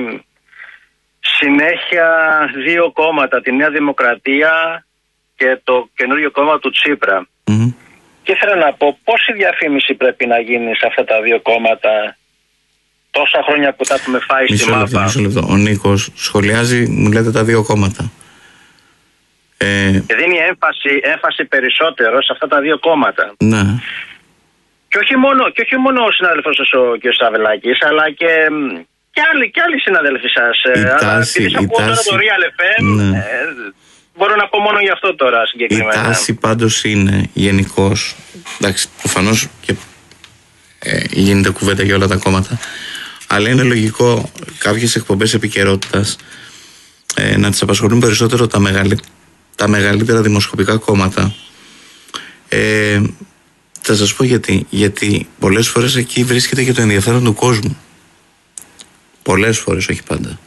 συνέχεια δύο κόμματα, τη Νέα Δημοκρατία και το καινούριο κόμμα του Τσίπρα. Mm-hmm. Και ήθελα να πω πόση διαφήμιση πρέπει να γίνει σε αυτά τα δύο κόμματα τόσα χρόνια που τα έχουμε φάει μισό στη λεπτό, μάπα. μισό λεπτό. Ο Νίκος σχολιάζει, μου λέτε, τα δύο κόμματα. Ε... Και δίνει έμφαση, έμφαση περισσότερο σε αυτά τα δύο κόμματα. Ναι. Και όχι μόνο, και όχι μόνο ο συνάδελφος σας ο κ. Σαβελάκης, αλλά και, και, άλλοι, και άλλοι συνάδελφοι σας. Η αλλά τάση, επειδή η ακούω τώρα τάση, το Real εφ εμ, ναι. ε, μπορώ να πω μόνο γι' αυτό τώρα συγκεκριμένα. Η τάση πάντως είναι γενικώς, εντάξει, προφανώς και ε, γίνεται κουβέντα για όλα τα κόμματα, αλλά είναι λογικό κάποιες εκπομπές επικαιρότητας ε, να τις απασχολούν περισσότερο τα, μεγαλύ, τα μεγαλύτερα δημοσκοπικά κόμματα. Ε, θα σας πω γιατί. Γιατί πολλές φορές εκεί βρίσκεται και το ενδιαφέρον του κόσμου. Πολλές φορές, όχι πάντα.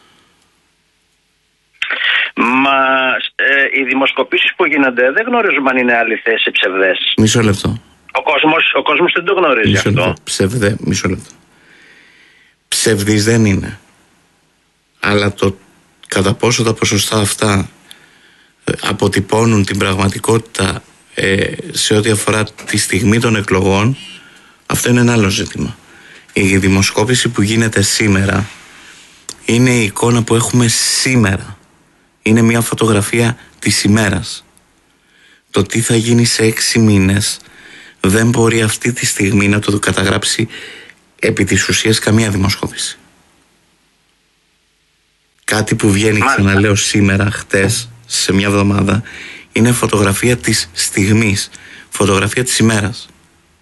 Μα ε, οι δημοσκοπήσεις που γίνονται δεν γνωρίζουμε αν είναι αληθές ή ψευδές. Μισό λεπτό. Ο κόσμος, ο κόσμος δεν το γνωρίζει Μισό αυτό. λεπτό. Ψευδέ, μισό λεπτό. Ψευδής δεν είναι. Αλλά το κατά πόσο τα ποσοστά αυτά ε, αποτυπώνουν την πραγματικότητα ε, σε ό,τι αφορά τη στιγμή των εκλογών, αυτό είναι ένα άλλο ζήτημα. Η δημοσκόπηση που γίνεται σήμερα είναι η εικόνα που έχουμε σήμερα. Είναι μια φωτογραφία της ημέρας. Το τι θα γίνει σε έξι μήνες δεν μπορεί αυτή τη στιγμή να το καταγράψει επί της ουσίας καμία δημοσκόπηση. Κάτι που βγαίνει, ξαναλέω, σήμερα, χτες, σε μια εβδομάδα, είναι φωτογραφία της στιγμής, φωτογραφία της ημέρας.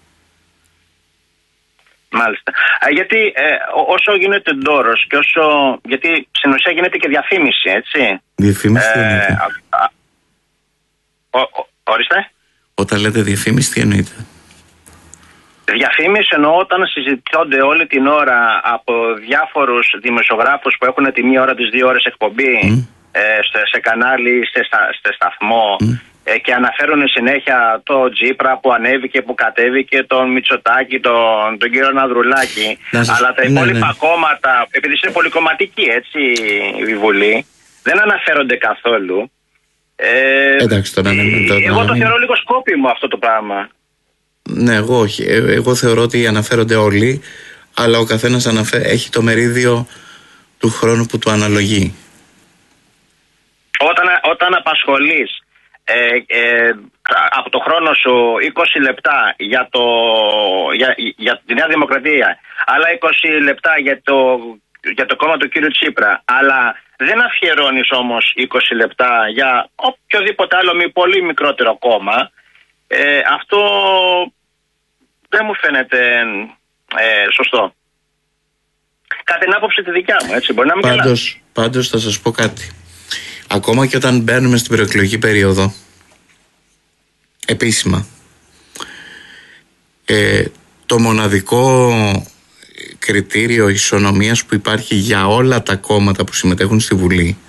Μάλιστα. Α, γιατί ε, όσο γίνεται ντόρος και όσο. Γιατί στην ουσία γίνεται και διαφήμιση, έτσι. Διαφήμιση τι ε, εννοείται? Α, α, ο, ο, ορίστε. Όταν λέτε διαφήμιση, τι εννοείται? Διαφήμιση εννοώ όταν συζητιόνται όλη την ώρα από διάφορους δημοσιογράφους που έχουν τη μία ώρα τις δύο ώρες εκπομπή mm. ε, σε, σε κανάλι, σε, σε σταθμό mm. ε, και αναφέρουν συνέχεια το Τσίπρα που ανέβηκε, που κατέβηκε, τον Μητσοτάκη, τον, τον κύριο Ανδρουλάκη. Σας... Αλλά τα υπόλοιπα ναι, ναι. κόμματα, επειδή είναι πολυκομματική έτσι η Βουλή, δεν αναφέρονται καθόλου. Ε, Εντάξει, τώρα, ναι, ναι, τώρα, εγώ το ναι. θεωρώ λίγο σκόπιμο αυτό το πράγμα. Ναι, εγώ όχι. Εγώ θεωρώ ότι αναφέρονται όλοι, αλλά ο καθένας αναφέ... έχει το μερίδιο του χρόνου που του αναλογεί. Όταν, όταν απασχολείς ε, ε, από το χρόνο σου είκοσι λεπτά για, το, για, για τη Νέα Δημοκρατία, άλλα είκοσι λεπτά για το, για το κόμμα του κύριου Τσίπρα, αλλά δεν αφιερώνεις όμως είκοσι λεπτά για οποιοδήποτε άλλο μη πολύ μικρότερο κόμμα, ε, αυτό δεν μου φαίνεται ε, σωστό. Κάτι την άποψη τη δικιά μου, έτσι, μπορεί να μην πάντως, πάντως θα σας πω κάτι. Ακόμα και όταν μπαίνουμε στην προεκλογική περίοδο, επίσημα, ε, το μοναδικό κριτήριο ισονομίας που υπάρχει για όλα τα κόμματα που συμμετέχουν στη Βουλή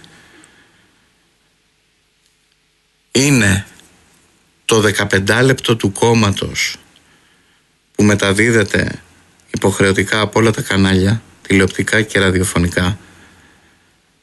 είναι το δεκαπέντε λεπτό του κόμματος που μεταδίδεται υποχρεωτικά από όλα τα κανάλια, τηλεοπτικά και ραδιοφωνικά,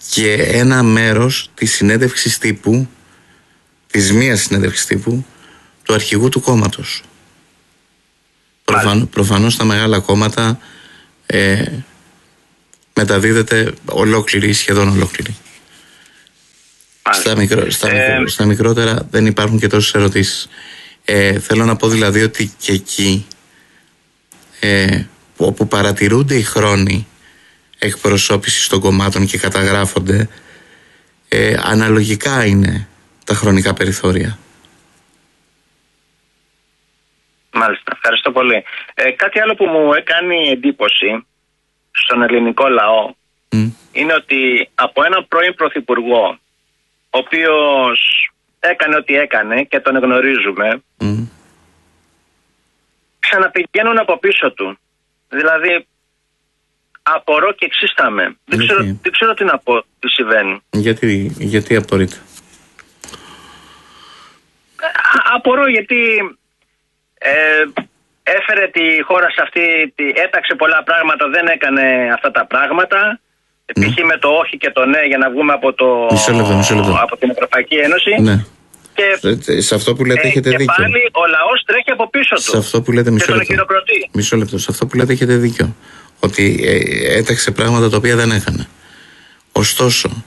και ένα μέρος της συνέντευξης τύπου, της μίας συνέντευξης τύπου του αρχηγού του κόμματος. Προφαν, προφανώς στα μεγάλα κόμματα ε, μεταδίδεται ολόκληρη ή σχεδόν ολόκληρη. Στα, μικρο, στα, ε... μικρο, στα μικρότερα δεν υπάρχουν και τόσες ερωτήσεις. Ε, θέλω να πω δηλαδή ότι και εκεί ε, όπου παρατηρούνται οι χρόνοι εκπροσώπησης των κομμάτων και καταγράφονται, ε, αναλογικά είναι τα χρονικά περιθώρια. Μάλιστα, ευχαριστώ πολύ. Ε, κάτι άλλο που μου έκανε εντύπωση στον ελληνικό λαό mm. είναι ότι από έναν πρώην πρωθυπουργό, ο οποίος έκανε ό,τι έκανε και τον γνωρίζουμε, mm. ξαναπηγαίνουν από πίσω του. Δηλαδή, απορώ και εξίσταμαι. Δεν ξέρω, δεν ξέρω τι να πω, τι συμβαίνει. Γιατί, γιατί απορείτε? Απορώ γιατί ε, έφερε τη χώρα σε αυτή, τη, έταξε πολλά πράγματα, δεν έκανε αυτά τα πράγματα. Ναι. Π.χ. με το όχι και το ναι για να βγούμε από, το, μισό λεπτό, μισό λεπτό. από την Ευρωπαϊκή Ένωση. Ναι. Και, σε αυτό που λέτε ε, έχετε και δίκιο. Και πάλι ο λαός τρέχει από πίσω του. Σε αυτό που λέτε, μισό λεπτό. Μισό λεπτό. Σε αυτό που λέτε έχετε δίκιο. Ότι ε, έταξε πράγματα τα οποία δεν έκανε. Ωστόσο,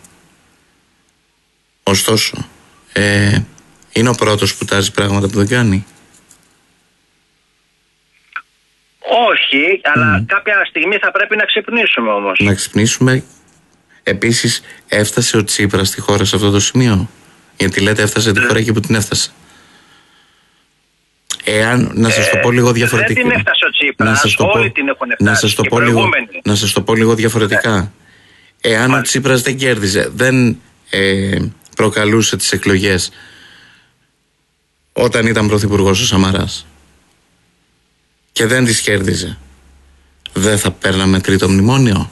ωστόσο, ε, είναι ο πρώτος που τάζει πράγματα που δεν κάνει. Όχι, αλλά mm. κάποια στιγμή θα πρέπει να ξυπνήσουμε όμως. Να ξυπνήσουμε. Επίσης, έφτασε ο Τσίπρας στη χώρα σε αυτό το σημείο? Γιατί λέτε έφτασε τη χώρα εκεί που την έφτασε. Εάν, να σας το πω λίγο διαφορετικά. Δεν την έφτασε ο Τσίπρας, να σας το όλοι πω, την έχουν φτάσει. Να σας το, πω λίγο, να σας το πω λίγο διαφορετικά. Ε. Εάν Μάλιστα. ο Τσίπρας δεν κέρδιζε, δεν ε, προκαλούσε τις εκλογές όταν ήταν πρωθυπουργός ο Σαμαράς και δεν τις κέρδιζε, δεν θα παίρναμε τρίτο μνημόνιο?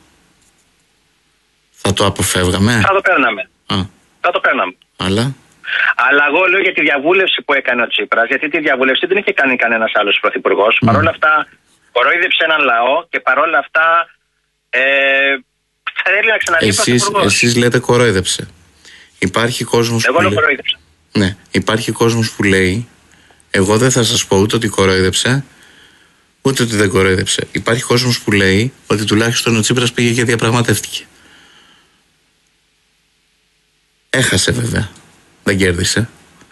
Θα το αποφεύγαμε? Θα το παίρναμε. Α. Θα το παίρναμε. Αλλά... Αλλά εγώ λέω για τη διαβούλευση που έκανε ο Τσίπρας, γιατί τη διαβούλευση δεν είχε κάνει κανένας άλλος πρωθυπουργός. Mm. Παρ' όλα αυτά, κορόιδεψε έναν λαό και παρόλα αυτά ε, θέλει να ξαναγεί πρωθυπουργός. Εσείς λέτε κορόιδεψε. Υπάρχει κόσμος εγώ που λέω λέει... κορόιδεψε. Ναι, υπάρχει κόσμος που λέει, εγώ δεν θα σας πω ούτε ότι κορόιδεψε, ούτε ότι δεν κορόιδεψε. Υπάρχει κόσμος που λέει ότι τουλάχιστον ο Τσίπρας πήγε και διαπραγματεύτηκε. Έχασε βέβαια. Δεν κέρδισε.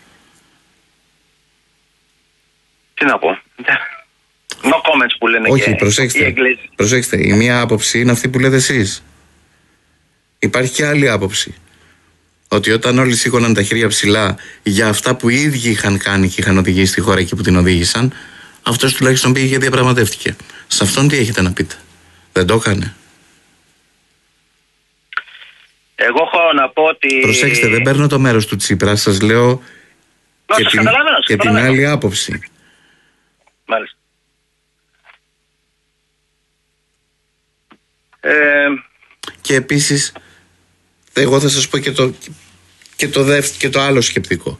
Τι να πω. No comments που λένε. Όχι, και προσέξτε, οι προσέξτε. Η μία άποψη είναι αυτή που λέτε εσείς. Υπάρχει και άλλη άποψη. Ότι όταν όλοι σήκωναν τα χέρια ψηλά για αυτά που οι ίδιοι είχαν κάνει και είχαν οδηγήσει τη χώρα εκεί που την οδήγησαν, αυτός τουλάχιστον πήγε και διαπραγματεύτηκε. Σε αυτόν τι έχετε να πείτε? Δεν το έκανε? Εγώ έχω να πω ότι... Προσέξτε, δεν παίρνω το μέρος του Τσίπρα, σας λέω Νο, και, σας την, και την άλλη άποψη. Μάλιστα. Ε... Και επίσης, εγώ θα σας πω και το, και το, δεύτερο, και το άλλο σκεπτικό.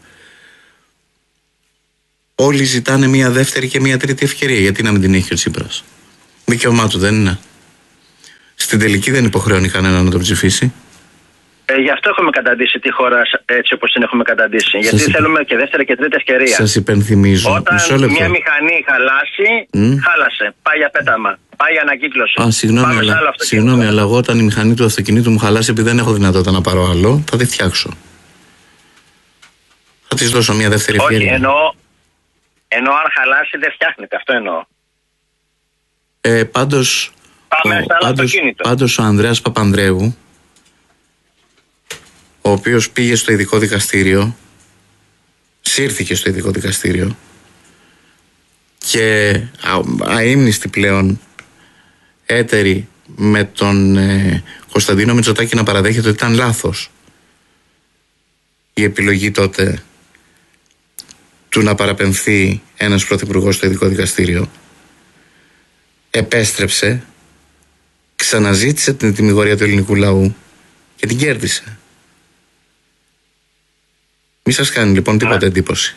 Όλοι ζητάνε μια δεύτερη και μια τρίτη ευκαιρία. Γιατί να μην την έχει ο Τσίπρας? Δικαίωμά του δεν είναι? Στην τελική δεν υποχρεώνει κανένα να τον ψηφίσει. Ε, γι' αυτό έχουμε καταντήσει τη χώρα έτσι όπως την έχουμε καταντήσει. Σας Γιατί υπ... θέλουμε και δεύτερη και τρίτη ευκαιρία. Σας υπενθυμίζω. Όταν μια μηχανή χαλάσει, mm. χάλασε. Πάει για πέταμα. Πάει για ανακύκλωση. Α, συγγνώμη, αλλά, συγγνώμη αλλά εγώ όταν η μηχανή του αυτοκινήτου μου χαλάσει, επειδή δεν έχω δυνατότητα να πάρω άλλο, θα τη φτιάξω. Θα τη δώσω μια δεύτερη Όχι, ευκαιρία. εννοώ, εννοώ αν χαλάσει δεν φτιάχνεται. Αυτό εννοώ. Ε, πάντως, Πάμε ο, πάντως, πάντως ο Ανδρέας Παπανδρέου, ο οποίος πήγε στο ειδικό δικαστήριο, σύρθηκε στο ειδικό δικαστήριο και αείμνηστη πλέον έτερη με τον ε, Κωνσταντίνο Μητσοτάκη να παραδέχεται ότι ήταν λάθος η επιλογή τότε του να παραπεμφθεί ένας πρωθυπουργός στο ειδικό δικαστήριο, επέστρεψε, ξαναζήτησε την τιμιγορία του ελληνικού λαού και την κέρδισε. Μη σας κάνει λοιπόν τίποτα εντύπωση?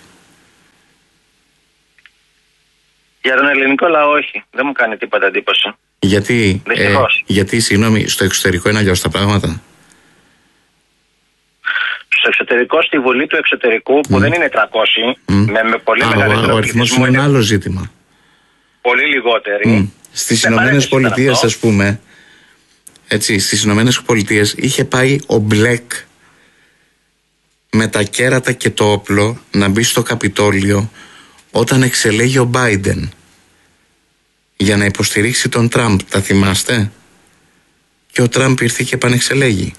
Για τον ελληνικό λαό όχι, δεν μου κάνει τίποτα εντύπωση. Γιατί, ε, γιατί συγγνώμη, στο εξωτερικό είναι αλλιώς τα πράγματα? στο εξωτερικό, στη Βουλή του Εξωτερικού, που mm. δεν είναι τριακόσιοι, mm. με, με πολύ μεγαλύτερο. Ο αριθμός είναι ένα άλλο ζήτημα. Πολύ λιγότεροι. Mm. Στις Ηνωμένες Πολιτείες, ας πούμε, έτσι, στις Ηνωμένες Πολιτείες είχε πάει ο Μπλεκ με τα κέρατα και το όπλο να μπει στο Καπιτόλιο όταν εξελέγει ο Μπάιντεν για να υποστηρίξει τον Τραμπ. Τα θυμάστε? Και ο Τραμπ ήρθε και επανεξελέγει.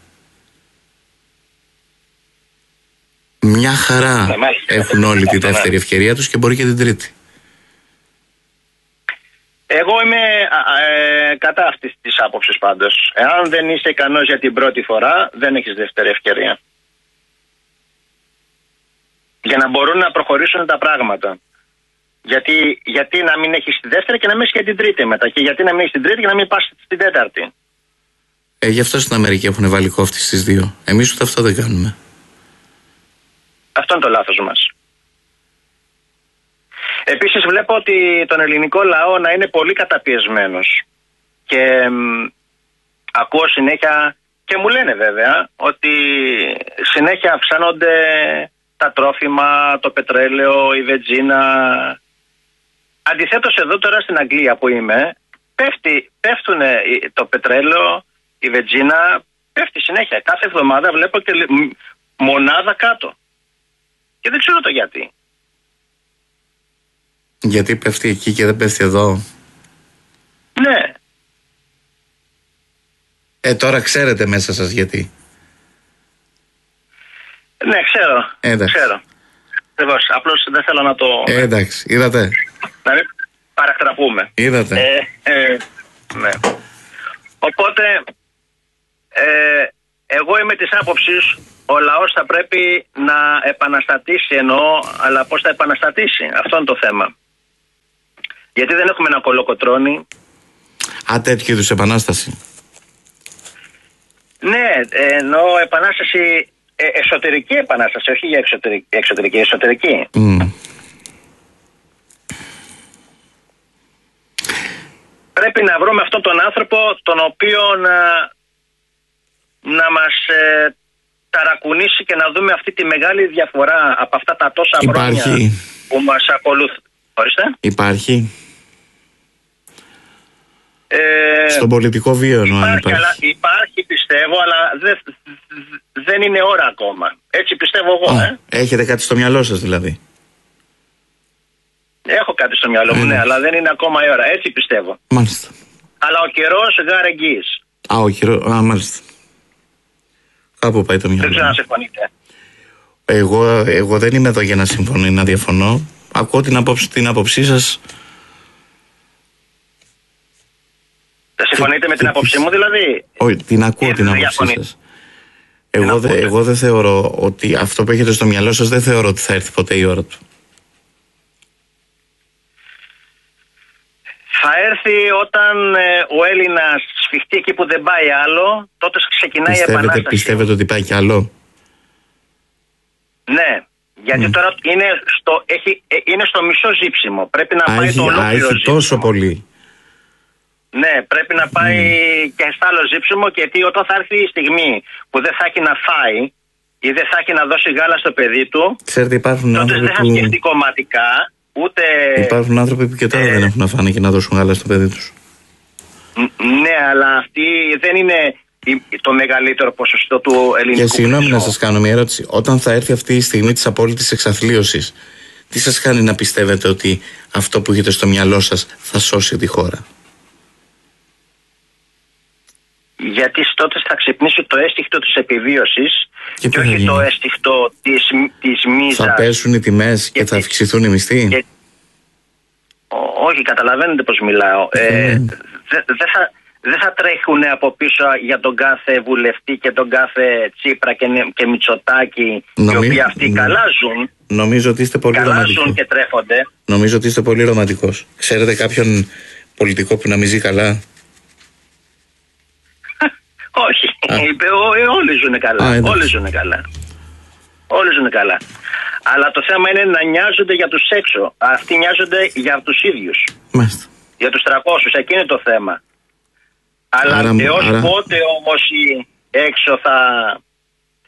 Μια χαρά ναι, έχουν όλοι τη δεύτερη ευκαιρία τους και μπορεί και την τρίτη. Εγώ είμαι ε, κατά αυτής της άποψης πάντως. Εάν δεν είσαι ικανός για την πρώτη φορά, δεν έχεις δεύτερη ευκαιρία. Για να μπορούν να προχωρήσουν τα πράγματα. Γιατί, γιατί να μην έχεις τη δεύτερη και να μην έχεις και την τρίτη μετά. Και γιατί να μην έχεις την τρίτη και να μην πας στην τέταρτη. Ε, γι' αυτό στην Αμερική έχουν βάλει κόφτη στις δύο. Εμείς ούτε αυτό δεν κάνουμε. Αυτό είναι το λάθος μας. Επίσης βλέπω ότι τον ελληνικό λαό να είναι πολύ καταπιεσμένος. Και μ, ακούω συνέχεια, και μου λένε βέβαια, ότι συνέχεια αυξάνονται τα τρόφιμα, το πετρέλαιο, η βενζίνα. Αντιθέτως εδώ τώρα στην Αγγλία που είμαι, πέφτει, πέφτουν το πετρέλαιο, η βενζίνα, πέφτει συνέχεια. Κάθε εβδομάδα βλέπω και μονάδα κάτω. Και δεν ξέρω το γιατί. Γιατί πέφτει εκεί και δεν πέφτει εδώ? Ναι. Ε, τώρα ξέρετε μέσα σας γιατί. Ναι, ξέρω. Εντάξει. Ξέρω. Ακριβώς. Απλώς δεν θέλω να το... Ε, εντάξει, είδατε. Να μην παρακτραπούμε. Είδατε. Ε, ε, ναι. Οπότε, ε, εγώ είμαι της άποψης, ο λαός θα πρέπει να επαναστατήσει, εννοώ, αλλά πώς θα επαναστατήσει. Αυτό είναι το θέμα. Γιατί δεν έχουμε ένα κολοκοτρώνει. Α, τέτοιου είδους επανάσταση. Ναι, εννοώ επανάσταση, ε, εσωτερική επανάσταση, όχι για εξωτερική, εξωτερική, εσωτερική. Mm. Πρέπει να βρούμε αυτόν τον άνθρωπο τον οποίο να, να μας ε, ταρακουνήσει και να δούμε αυτή τη μεγάλη διαφορά από αυτά τα τόσα Υπάρχει. χρόνια που μας ακολουθούν. Ορίστε. Υπάρχει. Ε, Στον πολιτικό βίο εννοώ. Υπάρχει, υπάρχει. Αλλά, υπάρχει πιστεύω, αλλά δεν, δεν είναι ώρα ακόμα. Έτσι πιστεύω εγώ. Α, ε. Έχετε κάτι στο μυαλό σας δηλαδή? Έχω κάτι στο μυαλό μου, ε, ναι, αλλά δεν είναι ακόμα η ώρα. Έτσι πιστεύω. Μάλιστα. Αλλά ο καιρός γάρε εγγύης. Α, ο καιρός, α, μάλιστα. Κάπου πάει το μυαλό. Δεν ξέρω αν συμφωνείτε. Εγώ, εγώ δεν είμαι εδώ για να συμφωνώ ή να διαφωνώ. Ακούω την άποψη, την άποψή σας. Δεν συμφωνείτε και, με την και, άποψή μου δηλαδή? Όχι, την ακούω την άποψή σας. Εγώ, δε, εγώ δεν θεωρώ ότι αυτό που έχετε στο μυαλό σας, δεν θεωρώ ότι θα έρθει ποτέ η ώρα του. Θα έρθει όταν ε, ο Έλληνας σφιχτεί εκεί που δεν πάει άλλο, τότε ξεκινάει πιστεύετε, η επανάσταση. Πιστεύετε ότι πάει κι άλλο? Ναι, γιατί mm. τώρα είναι στο, έχει, είναι στο μισό ζύψιμο. Πρέπει να α, πάει έχει, το ολόκληρο ζύψιμο. Έχει τόσο πολύ. Ναι, πρέπει να πάει mm. και στο άλλο ζύψιμο, γιατί όταν θα έρθει η στιγμή που δεν θα έχει να φάει ή δεν θα έχει να δώσει γάλα στο παιδί του, ξέρετε, υπάρχουν τότε άνθρωποι δεν θα που... σκεφτεί κομματικά, ούτε... Υπάρχουν άνθρωποι που και τώρα ε... δεν έχουν να φάνε και να δώσουν γάλα στο παιδί τους. Ναι, αλλά αυτή δεν είναι το μεγαλύτερο ποσοστό του ελληνικού. Και συγγνώμη να σας κάνω μια ερώτηση. Όταν θα έρθει αυτή η στιγμή της απόλυτης εξαθλίωσης, τι σας κάνει να πιστεύετε ότι αυτό που έχετε στο μυαλό σας θα σώσει τη χώρα? Γιατί τότε θα ξυπνήσει το αίσθηκτο της επιβίωσης και, και όχι γίνει? Το αίσθηκτο της, της μίζας. Θα πέσουν οι τιμές και, και θα αυξηθούν οι μισθοί. Και... Όχι, καταλαβαίνετε πως μιλάω. Ε, mm. Δεν δε θα, δε θα τρέχουν από πίσω για τον κάθε βουλευτή και τον κάθε Τσίπρα και, και Μητσοτάκη, Νομί... οι οποίοι αυτοί ναι. καλά ζουν. Νομίζω ότι είστε πολύ καλά ρομαντικός. Ζουν και τρέφονται. Νομίζω ότι είστε πολύ ρομαντικός. Ξέρετε κάποιον πολιτικό που να μην ζει καλά? Όχι, είπε, όλοι ζουν καλά. Α, όλοι ζουν καλά. Όλοι ζουν καλά. Αλλά το θέμα είναι να νοιάζονται για τους έξω. Αυτοί νοιάζονται για τους ίδιους. Μάλιστα. Για τους τριακόσιους, εκεί είναι το θέμα. Αλλά άρα, έως άρα... πότε όμως οι έξω θα,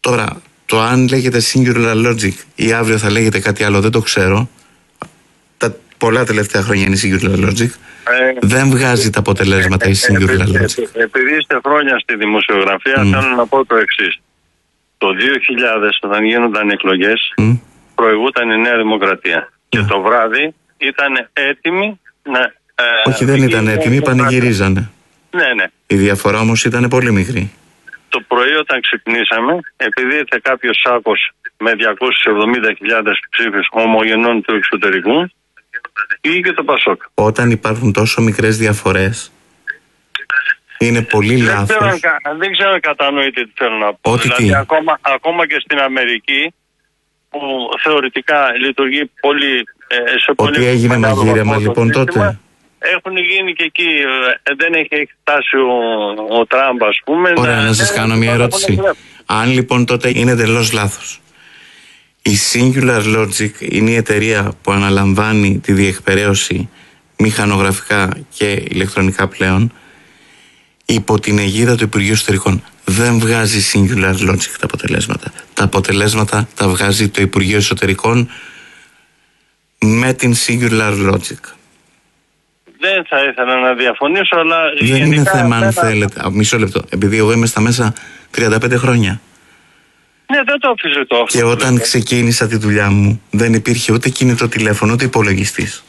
Τώρα, το αν λέγεται Singular Logic ή αύριο θα λέγεται κάτι άλλο δεν το ξέρω. Τα πολλά τελευταία χρόνια είναι Singular Logic. Ε, δεν βγάζει τα αποτελέσματα η Singular Logic. Επειδή είστε χρόνια στη δημοσιογραφία, mm. θέλω να πω το εξής. Το δύο χιλιάδες, όταν γίνονταν εκλογές, mm. προηγούταν η Νέα Δημοκρατία. Mm. Και το βράδυ ήταν έτοιμοι να... Ε, Όχι, δεν ήταν έτοιμοι, πανηγυρίζανε. Ναι, ναι. Η διαφορά όμως ήταν πολύ μικρή. Το πρωί όταν ξυπνήσαμε, επειδή ήρθε κάποιος σάκος με διακόσιες εβδομήντα χιλιάδες ψήφους ομογενών του εξωτερικού, πήγε και το Πασόκ. Όταν υπάρχουν τόσο μικρές διαφορές, είναι πολύ δεν λάθος. Ξέρω, δεν ξέρω αν κατανοείτε τι θέλω να πω. Ότι δηλαδή, τι? Ακόμα, ακόμα και στην Αμερική, που θεωρητικά λειτουργεί πολύ... Ε, σε Ότι πολύ έγινε μαγείρεμα λοιπόν τότε. Έχουν γίνει και εκεί, ε, δεν έχει φτάσει ο, ο Τραμπ, ας πούμε. Ωραία, να, να σας κάνω μια ερώτηση. Αν λοιπόν τότε είναι τελώς λάθος. Η Singular Logic είναι η εταιρεία που αναλαμβάνει τη διεκπεραίωση μηχανογραφικά και ηλεκτρονικά πλέον υπό την αιγίδα του Υπουργείου Εσωτερικών. Δεν βγάζει Singular Logic τα αποτελέσματα. Τα αποτελέσματα τα βγάζει το Υπουργείο Εσωτερικών με την Singular Logic. Δεν θα ήθελα να διαφωνήσω, αλλά... Δεν είναι θέμα αν θέλετε. Μισό λεπτό. Επειδή εγώ είμαι στα μέσα τριάντα πέντε χρόνια. Ναι, δεν το αφήσω αυτό. Και όταν ξεκίνησα τη δουλειά μου, δεν υπήρχε ούτε κινητό τηλέφωνο, ούτε υπολογιστής.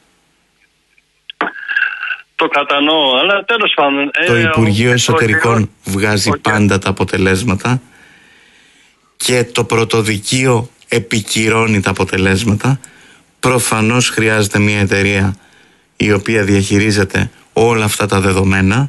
Το κατανοώ, αλλά τέλος πάντων... Το ε, Υπουργείο ο, Εσωτερικών ο, βγάζει ο, πάντα τα αποτελέσματα και το πρωτοδικείο επικυρώνει τα αποτελέσματα. Προφανώς χρειάζεται μια εταιρεία η οποία διαχειρίζεται όλα αυτά τα δεδομένα.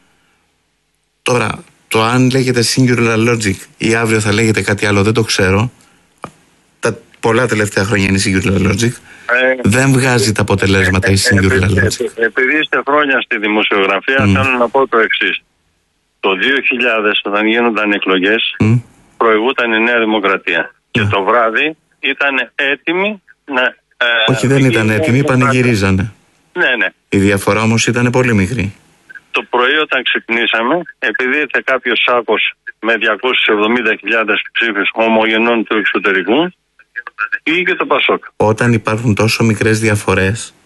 Τώρα, το αν λέγεται Singular Logic ή αύριο θα λέγεται κάτι άλλο δεν το ξέρω. Τα πολλά τελευταία χρόνια είναι Singular Logic. Ε, δεν βγάζει τα αποτελέσματα ε, η Singular ε, Logic. Ε, επειδή είστε χρόνια στη δημοσιογραφία, mm. θέλω να πω το εξής. Το δύο χιλιάδες, όταν γίνονταν εκλογές, mm. προηγούταν η Νέα Δημοκρατία. Mm. Και το βράδυ ήταν έτοιμοι να... Ε, Όχι, δεν ήταν έτοιμοι, πανηγυρίζανε. Ναι, ναι. Η διαφορά όμως ήταν πολύ μικρή. Το πρωί όταν ξυπνήσαμε, επειδή ήρθε κάποιος σάκος με διακόσιες εβδομήντα χιλιάδες ψήφους ομογενών του εξωτερικού, πήγε και το Πασόκ. Όταν υπάρχουν τόσο μικρές διαφορές,